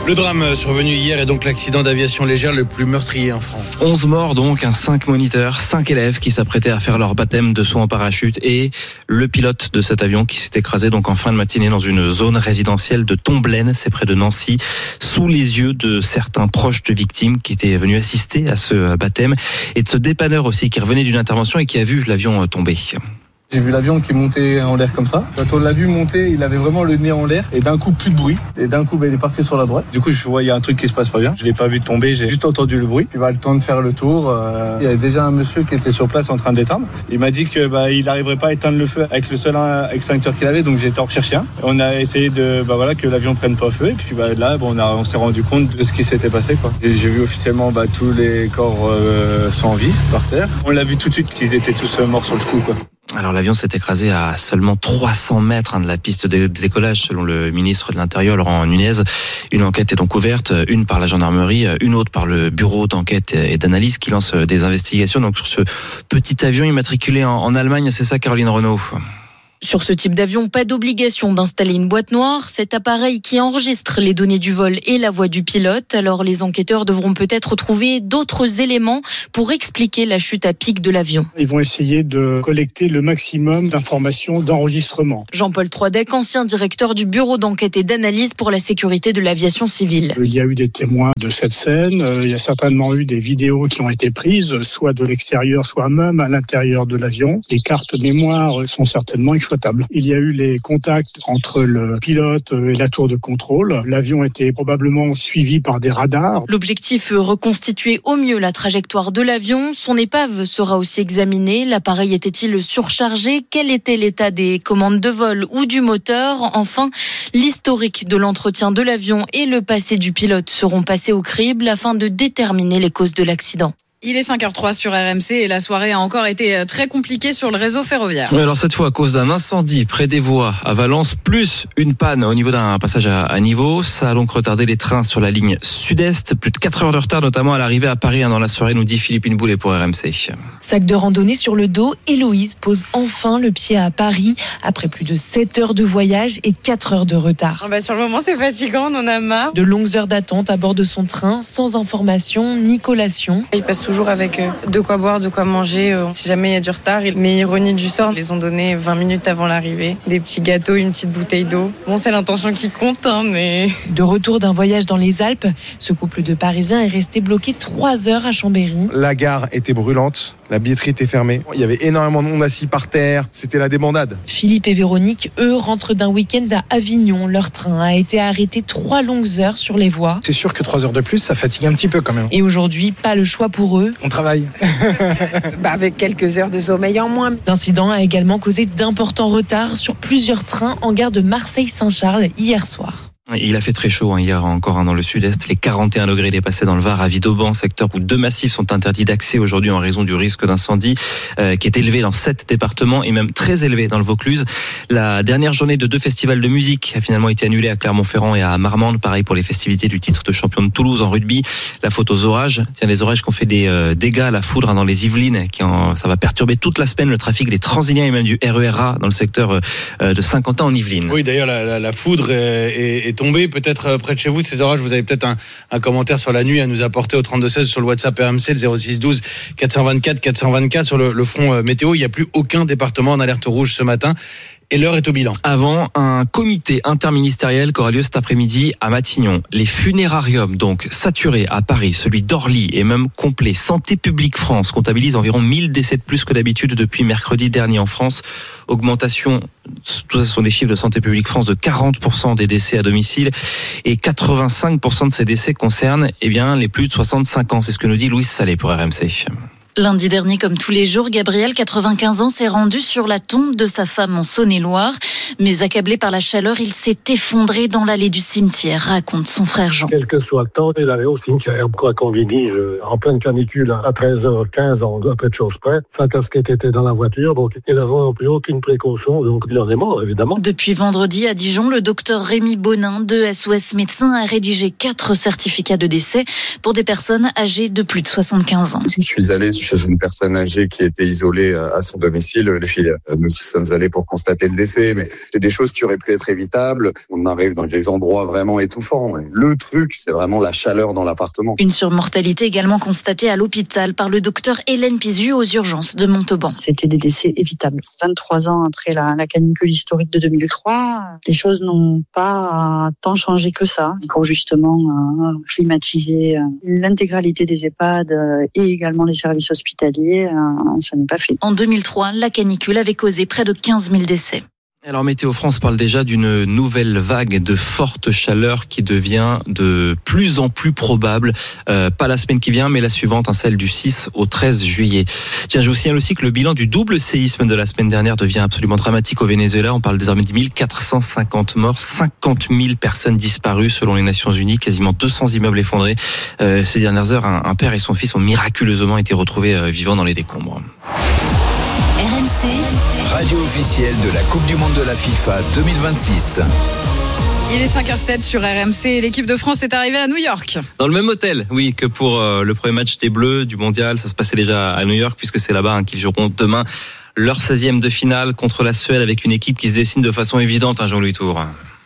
Le drame survenu hier est donc l'accident d'aviation légère le plus meurtrier en France. onze morts donc, un cinq moniteurs, cinq élèves qui s'apprêtaient à faire leur baptême de saut en parachute et le pilote de cet avion qui s'est écrasé donc en fin de matinée dans une zone résidentielle de Tomblaine, c'est près de Nancy, sous les yeux de certains proches de victimes qui étaient venus assister à ce baptême et de ce dépanneur aussi qui revenait d'une intervention et qui a vu l'avion tomber. J'ai vu l'avion qui montait en l'air comme ça. Quand on l'a vu monter, il avait vraiment le nez en l'air. Et d'un coup, plus de bruit. Et d'un coup, ben, il est parti sur la droite. Du coup, je vois, il y a un truc qui se passe pas bien. Je l'ai pas vu tomber, j'ai juste entendu le bruit. Il va le temps de faire le tour. Euh, il y avait déjà un monsieur qui était sur place en train d'éteindre. Il m'a dit que bah, il n'arriverait pas à éteindre le feu avec le seul extincteur qu'il avait. Donc j'ai été en rechercher un. On a essayé de, bah, voilà, que l'avion prenne pas feu. Et puis bah, là, bon, on, a, on s'est rendu compte de ce qui s'était passé, quoi. Et j'ai vu officiellement bah, tous les corps euh, sans vie par terre. On l'a vu tout de suite qu'ils étaient tous morts sur le coup, quoi. Alors l'avion s'est écrasé à seulement trois cents mètres de la piste de décollage selon le ministre de l'Intérieur Laurent Nunez. Une enquête est donc ouverte, une par la gendarmerie, une autre par le bureau d'enquête et d'analyse qui lance des investigations donc sur ce petit avion immatriculé en Allemagne. C'est ça Caroline Renaud? Sur ce type d'avion, pas d'obligation d'installer une boîte noire. Cet appareil qui enregistre les données du vol et la voix du pilote. Alors les enquêteurs devront peut-être trouver d'autres éléments pour expliquer la chute à pic de l'avion. Ils vont essayer de collecter le maximum d'informations d'enregistrement. Jean-Paul Troidec, ancien directeur du bureau d'enquête et d'analyse pour la sécurité de l'aviation civile. Il y a eu des témoins de cette scène. Il y a certainement eu des vidéos qui ont été prises, soit de l'extérieur, soit même à l'intérieur de l'avion. Les cartes mémoire sont certainement exploitables. Il y a eu les contacts entre le pilote et la tour de contrôle. L'avion était probablement suivi par des radars. L'objectif, reconstituer au mieux la trajectoire de l'avion. Son épave sera aussi examinée. L'appareil était-il surchargé? Quel était l'état des commandes de vol ou du moteur? Enfin, l'historique de l'entretien de l'avion et le passé du pilote seront passés au crible afin de déterminer les causes de l'accident. Il est cinq heures zéro trois sur R M C et la soirée a encore été très compliquée sur le réseau ferroviaire. Oui, alors cette fois à cause d'un incendie près des voies à Valence, plus une panne au niveau d'un passage à, à niveau. Ça a donc retardé les trains sur la ligne sud-est. Plus de quatre heures de retard, notamment à l'arrivée à Paris hein, dans la soirée, nous dit Philippine Boulet pour R M C. Sac de randonnée sur le dos, Héloïse pose enfin le pied à Paris après plus de sept heures de voyage et quatre heures de retard. Oh bah sur le moment, c'est fatigant, on en a marre. De longues heures d'attente à bord de son train, sans information ni collation. Il passe toujours avec de quoi boire, de quoi manger. Si jamais il y a du retard, mais ironie du sort, ils les ont donné vingt minutes avant l'arrivée. Des petits gâteaux, une petite bouteille d'eau. Bon, c'est l'intention qui compte, hein, mais... De retour d'un voyage dans les Alpes, ce couple de Parisiens est resté bloqué trois heures à Chambéry. La gare était brûlante, la billetterie était fermée. Il y avait énormément de monde assis par terre, c'était la débandade. Philippe et Véronique, eux, rentrent d'un week-end à Avignon. Leur train a été arrêté trois longues heures sur les voies. C'est sûr que trois heures de plus, ça fatigue un petit peu quand même. Et aujourd'hui, pas le choix pour eux. On travaille. bah avec quelques heures de sommeil en moins. L'incident a également causé d'importants retards sur plusieurs trains en gare de Marseille-Saint-Charles hier soir. Il a fait très chaud hein, hier encore hein, dans le sud-est. Les quarante et un degrés dépassés dans le Var à Vidauban, secteur où deux massifs sont interdits d'accès aujourd'hui en raison du risque d'incendie euh, qui est élevé dans sept départements et même très élevé dans le Vaucluse. La dernière journée de deux festivals de musique a finalement été annulée à Clermont-Ferrand et à Marmande. Pareil pour les festivités du titre de champion de Toulouse en rugby. La faute aux orages. Tiens, les orages qui ont fait des euh, dégâts à la foudre hein, dans les Yvelines. Qui en, ça va perturber toute la semaine le trafic des Transiliens et même du R E R A dans le secteur euh, de Saint-Quentin en Yvelines. Oui, d'ailleurs, la, la, la foudre est, est, est tombée peut-être près de chez vous, ces orages. Vous avez peut-être un, un commentaire sur la nuit à nous apporter au trente-deux seize sur le WhatsApp R M C, le zéro six douze quatre cent vingt-quatre quatre cent vingt-quatre. Sur le, le front météo, il n'y a plus aucun département en alerte rouge ce matin. Et l'heure est au bilan. Avant, un comité interministériel qui aura lieu cet après-midi à Matignon. Les funérariums, donc, saturés à Paris, celui d'Orly est même complet. Santé publique France comptabilise environ mille décès de plus que d'habitude depuis mercredi dernier en France. Augmentation, tout ça ce sont des chiffres de Santé publique France, de quarante pour cent des décès à domicile. Et quatre-vingt-cinq pour cent de ces décès concernent eh bien, les plus de soixante-cinq ans. C'est ce que nous dit Louise Salé pour R M C. Lundi dernier, comme tous les jours, Gabriel, quatre-vingt-quinze ans, s'est rendu sur la tombe de sa femme en Saône-et-Loire. Mais accablé par la chaleur, il s'est effondré dans l'allée du cimetière, raconte son frère Jean. Quel que soit le temps, il allait au cimetière. Quoi qu'on lui dise, en pleine canicule, à treize heures quinze, en peu de choses près, sa casquette était dans la voiture, donc il n'avait plus aucune précaution, donc il en est mort, évidemment. Depuis vendredi à Dijon, le docteur Rémi Bonin de S O S Médecins a rédigé quatre certificats de décès pour des personnes âgées de plus de soixante-quinze ans. Je suis allé sur chez une personne âgée qui était isolée à son domicile. Les filles, nous y sommes allés pour constater le décès, mais c'est des choses qui auraient pu être évitables. On arrive dans des endroits vraiment étouffants. Le truc, c'est vraiment la chaleur dans l'appartement. Une surmortalité également constatée à l'hôpital par le docteur Hélène Pizu aux urgences de Montauban. C'était des décès évitables. vingt-trois ans après la, la canicule historique de deux mille trois, les choses n'ont pas tant changé que ça. Pour justement euh, climatiser l'intégralité des EHPAD euh, et également les services hospitaliers, euh, ça n'est pas fait. En deux mille trois, la canicule avait causé près de quinze mille décès. Alors Météo France parle déjà d'une nouvelle vague de forte chaleur qui devient de plus en plus probable, euh, pas la semaine qui vient mais la suivante, hein, celle du six au treize juillet. Tiens, je vous signale aussi que le bilan du double séisme de la semaine dernière devient absolument dramatique au Venezuela. On parle désormais de mille quatre cent cinquante morts, cinquante mille personnes disparues selon les Nations Unies, quasiment deux cents immeubles effondrés. Euh, ces dernières heures, un, un père et son fils ont miraculeusement été retrouvés euh, vivants dans les décombres. R M C, radio officielle de la Coupe du Monde de la FIFA deux mille vingt-six. Il est cinq heures zéro sept sur R M C. L'équipe de France est arrivée à New York. Dans le même hôtel, oui, que pour euh, le premier match des Bleus du Mondial. Ça se passait déjà à New York puisque c'est là-bas hein, qu'ils joueront demain leur seizième de finale contre la Suède avec une équipe qui se dessine de façon évidente, hein, Jean-Louis Tour.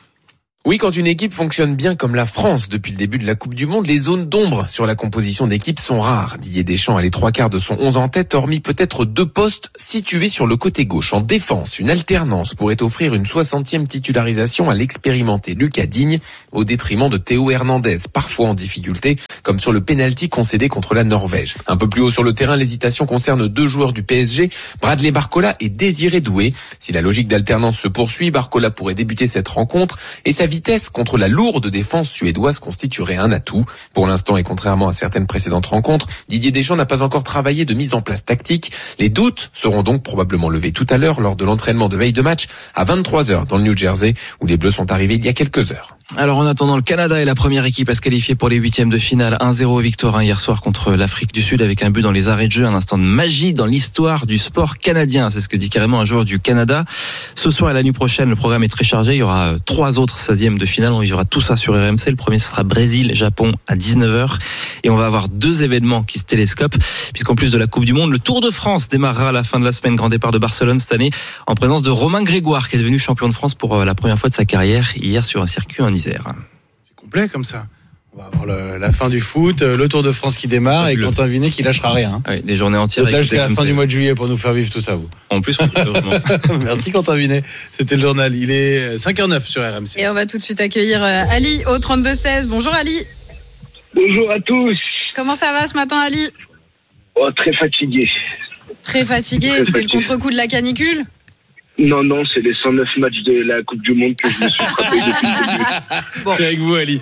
Oui, quand une équipe fonctionne bien comme la France depuis le début de la Coupe du Monde, les zones d'ombre sur la composition d'équipe sont rares. Didier Deschamps a les trois quarts de son onze en tête, hormis peut-être deux postes situés sur le côté gauche. En défense, une alternance pourrait offrir une soixantième titularisation à l'expérimenté Lucas Digne, au détriment de Théo Hernandez, parfois en difficulté, comme sur le pénalty concédé contre la Norvège. Un peu plus haut sur le terrain, l'hésitation concerne deux joueurs du P S G, Bradley Barcola et Désiré Doué. Si la logique d'alternance se poursuit, Barcola pourrait débuter cette rencontre et sa vitesse contre la lourde défense suédoise constituerait un atout. Pour l'instant et contrairement à certaines précédentes rencontres, Didier Deschamps n'a pas encore travaillé de mise en place tactique. Les doutes seront donc probablement levés tout à l'heure lors de l'entraînement de veille de match à vingt-trois heures dans le New Jersey où les Bleus sont arrivés il y a quelques heures. Alors en attendant, le Canada est la première équipe à se qualifier pour les huitièmes de finale. un zéro victoire hein, hier soir contre l'Afrique du Sud avec un but dans les arrêts de jeu, un instant de magie dans l'histoire du sport canadien. C'est ce que dit carrément un joueur du Canada. Ce soir et la nuit prochaine, le programme est très chargé. Il y aura trois autres seizièmes de finale. On vivra tout ça sur R M C. Le premier, ce sera Brésil-Japon à dix-neuf heures. Et on va avoir deux événements qui se télescopent, puisqu'en plus de la Coupe du Monde, le Tour de France démarrera à la fin de la semaine. Grand départ de Barcelone cette année, en présence de Romain Grégoire, qui est devenu champion de France pour la première fois de sa carrière, hier sur un circuit en Isère. C'est complet comme ça. On va avoir le, la fin du foot, le Tour de France qui démarre et Quentin Vinet qui lâchera rien. Oui, des journées entières. Là jusqu'à la fin du mois de juillet pour nous faire vivre tout ça, vous. En plus, merci Quentin Vinet. C'était le journal. Il est cinq heures zéro neuf sur R M C. Et on va tout de suite accueillir Ali au trente-deux seize. Bonjour Ali. Bonjour à tous. Comment ça va ce matin Ali? Oh, très fatigué. Très fatigué, très c'est fatigué. Le contre-coup de la canicule? Non, non, c'est les cent neuf matchs de la Coupe du Monde que je me suis frappé depuis le début. Bon. Je suis avec vous, Ali.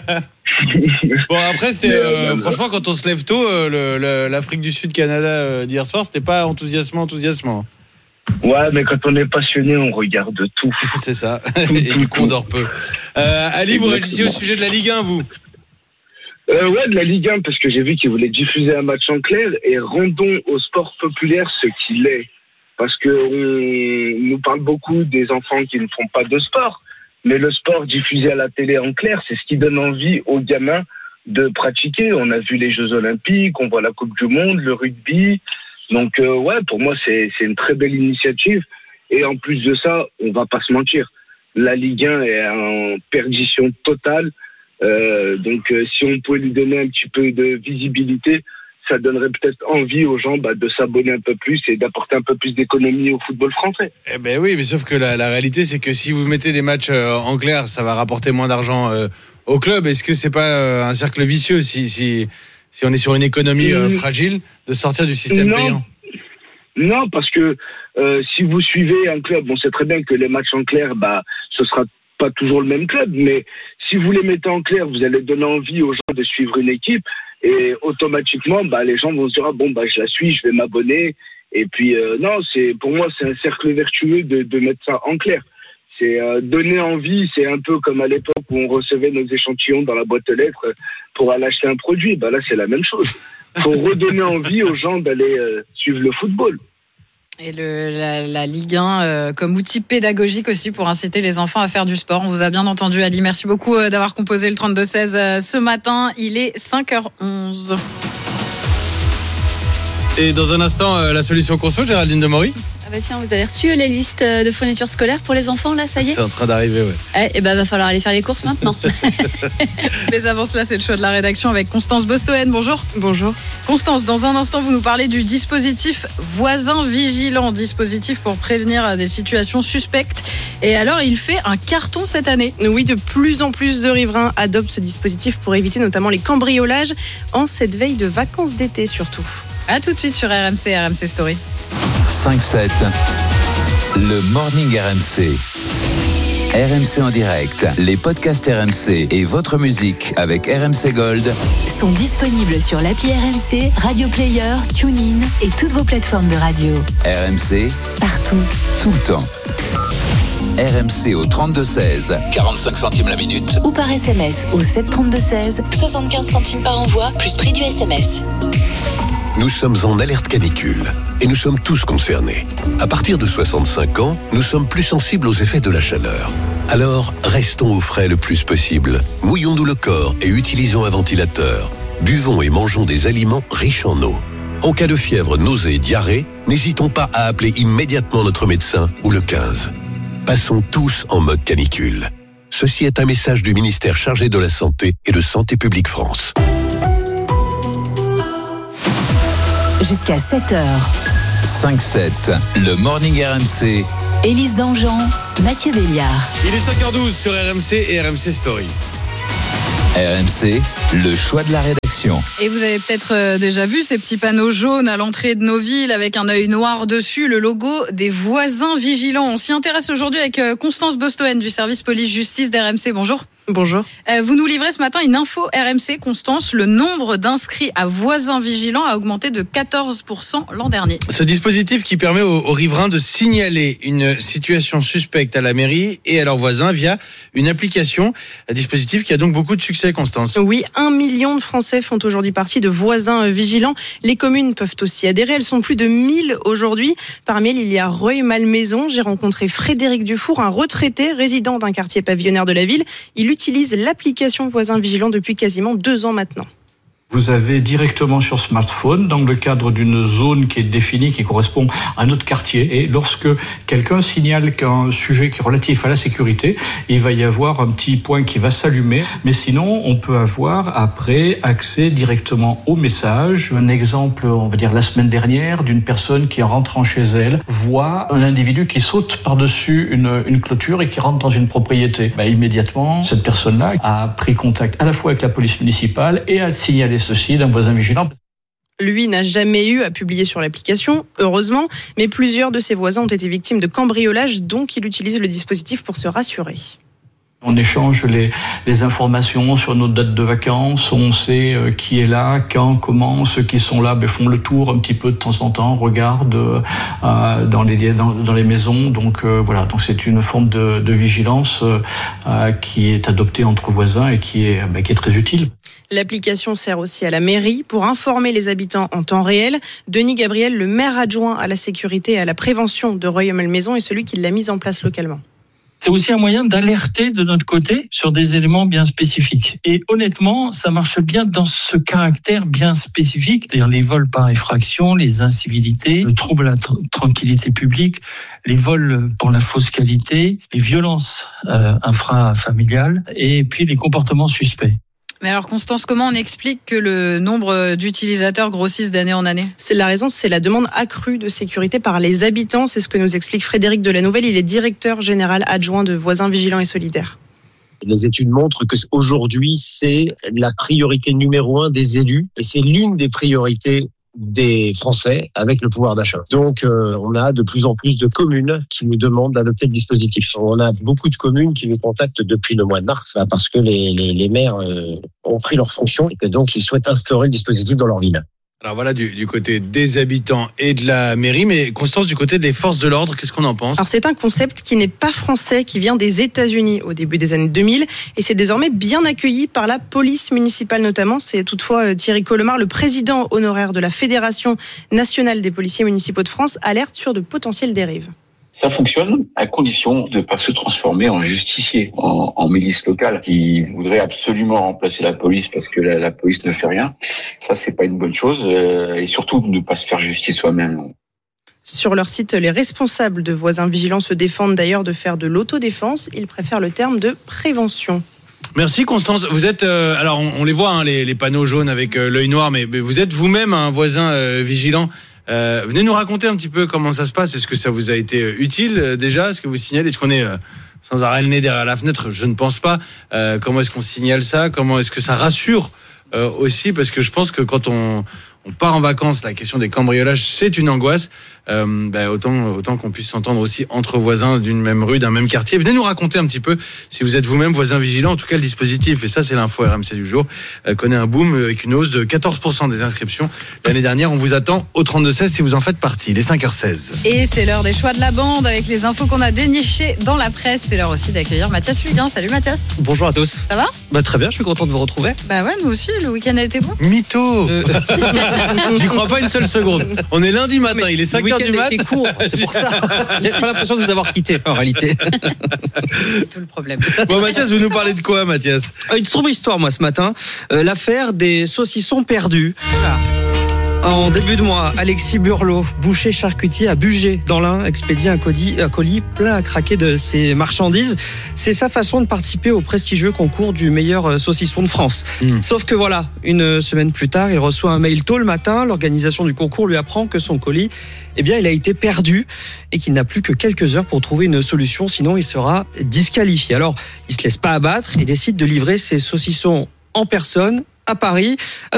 Bon, après, c'était euh, franchement, quand on se lève tôt, euh, le, le, l'Afrique du Sud-Canada euh, d'hier soir, c'était pas enthousiasmant, enthousiasmant. Ouais, mais quand on est passionné, on regarde tout. C'est ça. Tout, et tout, du coup, on dort peu. Euh, Ali, vous réagissez au sujet de la Ligue un, vous? Euh, ouais, de la Ligue un, parce que j'ai vu qu'ils voulaient diffuser un match en clair et rendons au sport populaire ce qu'il est. Parce que on nous parle beaucoup des enfants qui ne font pas de sport, mais le sport diffusé à la télé en clair, c'est ce qui donne envie aux gamins de pratiquer. On a vu les Jeux Olympiques, on voit la Coupe du Monde, le rugby. Donc euh, ouais, pour moi c'est c'est une très belle initiative. Et en plus de ça, on va pas se mentir, la Ligue un est en perdition totale. Euh, donc euh, si on pouvait lui donner un petit peu de visibilité, ça donnerait peut-être envie aux gens bah, de s'abonner un peu plus et d'apporter un peu plus d'économie au football français. Eh ben oui, mais sauf que la, la réalité, c'est que si vous mettez des matchs euh, en clair, ça va rapporter moins d'argent euh, au club. Est-ce que c'est pas euh, un cercle vicieux si, si, si on est sur une économie euh, fragile de sortir du système non. payant? Non, parce que euh, si vous suivez un club, on sait très bien que les matchs en clair, bah, ce sera pas toujours le même club, mais si vous les mettez en clair, vous allez donner envie aux gens de suivre une équipe. Et automatiquement, bah, les gens vont se dire ah, bon bah je la suis, je vais m'abonner. Et puis euh, non, c'est pour moi c'est un cercle vertueux de, de mettre ça en clair. C'est euh, donner envie. C'est un peu comme à l'époque où on recevait nos échantillons dans la boîte aux lettres pour aller acheter un produit. Bah là c'est la même chose. Faut redonner envie aux gens d'aller euh, suivre le football. Et le, la, la Ligue un euh, comme outil pédagogique aussi pour inciter les enfants à faire du sport. On vous a bien entendu, Ali. Merci beaucoup euh, d'avoir composé le trente-deux seize euh, ce matin. Il est cinq heures onze. Et dans un instant, euh, la solution conso, Géraldine Demory. Ah bah tiens, vous avez reçu les listes de fournitures scolaires pour les enfants, là, ça y est? C'est en train d'arriver, ouais. Eh, et ben, va falloir aller faire les courses maintenant. Mais avant cela, c'est le choix de la rédaction avec Constance Bostoen. Bonjour. Bonjour. Constance, dans un instant, vous nous parlez du dispositif voisin vigilant, dispositif pour prévenir des situations suspectes. Et alors, il fait un carton cette année. Oui, de plus en plus de riverains adoptent ce dispositif pour éviter notamment les cambriolages en cette veille de vacances d'été surtout. A tout de suite sur R M C, R M C Story. cinq sept, le Morning R M C. R M C en direct, les podcasts R M C et votre musique avec R M C Gold sont disponibles sur l'appli R M C, Radio Player, TuneIn et toutes vos plateformes de radio. R M C, partout, tout le temps. R M C au trente-deux seize, quarante-cinq centimes la minute. Ou par S M S au sept trente-deux seize, soixante-quinze centimes par envoi, plus prix du S M S. Nous sommes en alerte canicule et nous sommes tous concernés. À partir de soixante-cinq ans, nous sommes plus sensibles aux effets de la chaleur. Alors, restons au frais le plus possible. Mouillons-nous le corps et utilisons un ventilateur. Buvons et mangeons des aliments riches en eau. En cas de fièvre, nausée et diarrhée, n'hésitons pas à appeler immédiatement notre médecin ou le quinze. Passons tous en mode canicule. Ceci est un message du ministère chargé de la Santé et de Santé publique France. Jusqu'à sept heures. cinq sept, le Morning R M C. Élise Dangean, Mathieu Béliard. Il est cinq heures douze sur R M C et R M C Story. R M C, le choix de la rédaction. Et vous avez peut-être déjà vu ces petits panneaux jaunes à l'entrée de nos villes avec un œil noir dessus, le logo des voisins vigilants. On s'y intéresse aujourd'hui avec Constance Bostoen du service police-justice d'R M C. Bonjour. Bonjour. Vous nous livrez ce matin une info R M C, Constance. Le nombre d'inscrits à voisins vigilants a augmenté de quatorze pour cent l'an dernier. Ce dispositif qui permet aux, aux riverains de signaler une situation suspecte à la mairie et à leurs voisins via une application. Un dispositif qui a donc beaucoup de succès, Constance. Oui, un million de Français font aujourd'hui partie de voisins vigilants. Les communes peuvent aussi adhérer. Elles sont plus de mille aujourd'hui. Parmi elles, il y a Rueil-Malmaison. J'ai rencontré Frédéric Dufour, un retraité résident d'un quartier pavillonnaire de la ville. Il utilise l'application Voisins Vigilants depuis quasiment deux ans maintenant. Vous avez directement sur smartphone, dans le cadre d'une zone qui est définie, qui correspond à notre quartier. Et lorsque quelqu'un signale qu'un sujet qui est relatif à la sécurité, il va y avoir un petit point qui va s'allumer. Mais sinon, on peut avoir après accès directement au message. Un exemple, on va dire la semaine dernière, d'une personne qui, en rentrant chez elle, voit un individu qui saute par-dessus une, une clôture et qui rentre dans une propriété. Ben, immédiatement, cette personne-là a pris contact à la fois avec la police municipale et a signalé ceci d'un voisin vigilant. Lui n'a jamais eu à publier sur l'application, heureusement, mais plusieurs de ses voisins ont été victimes de cambriolage, donc il utilise le dispositif pour se rassurer. On échange les, les informations sur nos dates de vacances, on sait euh, qui est là, quand, comment, ceux qui sont là ben, font le tour un petit peu de temps en temps, regardent euh, dans, les, dans, dans les maisons. Donc euh, voilà, donc c'est une forme de, de vigilance euh, qui est adoptée entre voisins et qui est, ben, qui est très utile. L'application sert aussi à la mairie pour informer les habitants en temps réel. Denis Gabriel, le maire adjoint à la sécurité et à la prévention de Rueil-Malmaison, est celui qui l'a mise en place localement. C'est aussi un moyen d'alerter de notre côté sur des éléments bien spécifiques. Et honnêtement, ça marche bien dans ce caractère bien spécifique, c'est-à-dire les vols par effraction, les incivilités, le trouble à la tr- tranquillité publique, les vols pour la fausse qualité, les violences euh, infrafamiliales et puis les comportements suspects. Mais alors Constance, comment on explique que le nombre d'utilisateurs grossisse d'année en année ? C'est la raison, c'est la demande accrue de sécurité par les habitants. C'est ce que nous explique Frédéric Delanouvelle. Il est directeur général adjoint de Voisins Vigilants et Solidaires. Les études montrent qu'aujourd'hui, c'est la priorité numéro un des élus et c'est l'une des priorités des Français avec le pouvoir d'achat. Donc, euh, on a de plus en plus de communes qui nous demandent d'adopter le dispositif. On a beaucoup de communes qui nous contactent depuis le mois de mars là, parce que les, les, les maires euh, ont pris leurs fonctions et que donc ils souhaitent instaurer le dispositif dans leur ville. Alors voilà, du, du côté des habitants et de la mairie, mais Constance, du côté des forces de l'ordre, qu'est-ce qu'on en pense ? Alors c'est un concept qui n'est pas français, qui vient des États-Unis au début des années deux mille, et c'est désormais bien accueilli par la police municipale notamment. C'est toutefois Thierry Colomar, le président honoraire de la Fédération nationale des policiers municipaux de France, alerte sur de potentielles dérives. Ça fonctionne à condition de ne pas se transformer en justicier, en, en milice locale qui voudrait absolument remplacer la police parce que la, la police ne fait rien. Ça, c'est pas une bonne chose euh, et surtout de ne pas se faire justice soi-même. Sur leur site, les responsables de Voisins Vigilants se défendent d'ailleurs de faire de l'autodéfense. Ils préfèrent le terme de prévention. Merci Constance. Vous êtes, euh, alors on, on les voit, hein, les, les panneaux jaunes avec euh, l'œil noir, mais, mais vous êtes vous-même un voisin euh, vigilant. Euh, venez nous raconter un petit peu comment ça se passe. Est-ce que ça vous a été euh, utile euh, déjà? Est-ce que vous signalez? Est-ce qu'on est euh, sans arrêt le nez derrière la fenêtre? Je ne pense pas. Euh, comment est-ce qu'on signale ça? Comment est-ce que ça rassure euh, aussi? Parce que je pense que quand on, on part en vacances, la question des cambriolages, c'est une angoisse. Euh, bah, autant, autant qu'on puisse s'entendre aussi entre voisins d'une même rue, d'un même quartier. Venez nous raconter un petit peu si vous êtes vous-même voisin vigilant. En tout cas, le dispositif, et ça c'est l'info R M C du jour, euh, connaît un boom avec une hausse de quatorze pour cent des inscriptions l'année dernière. On vous attend au trente-deux seize si vous en faites partie. Il est cinq heures seize. Et c'est l'heure des choix de la bande avec les infos qu'on a dénichées dans la presse. C'est l'heure aussi d'accueillir Mathias Luguin. Salut Mathias. Bonjour à tous. Ça va? Bah très bien, je suis content de vous retrouver. Bah ouais, nous aussi, le week-end a été bon. Mytho. Euh... J'y crois pas une seule seconde. On est lundi matin, il est cinq heures du mat. Est court, c'est pour ça. J'ai pas l'impression de vous avoir quitté en réalité. C'est tout le problème. Bon Mathias, vous nous parlez de quoi Mathias? Une sombre histoire moi ce matin. Euh, l'affaire des saucissons perdus. Ah. En début de mois, Alexis Burlot, boucher charcutier à Bugey, dans l'Ain, expédie un colis, un colis plein à craquer de ses marchandises. C'est sa façon de participer au prestigieux concours du meilleur saucisson de France. Mmh. Sauf que voilà, une semaine plus tard, il reçoit un mail tôt le matin. L'organisation du concours lui apprend que son colis, eh bien, il a été perdu et qu'il n'a plus que quelques heures pour trouver une solution, sinon il sera disqualifié. Alors, il se laisse pas abattre et décide de livrer ses saucissons en personne à Paris. Alors,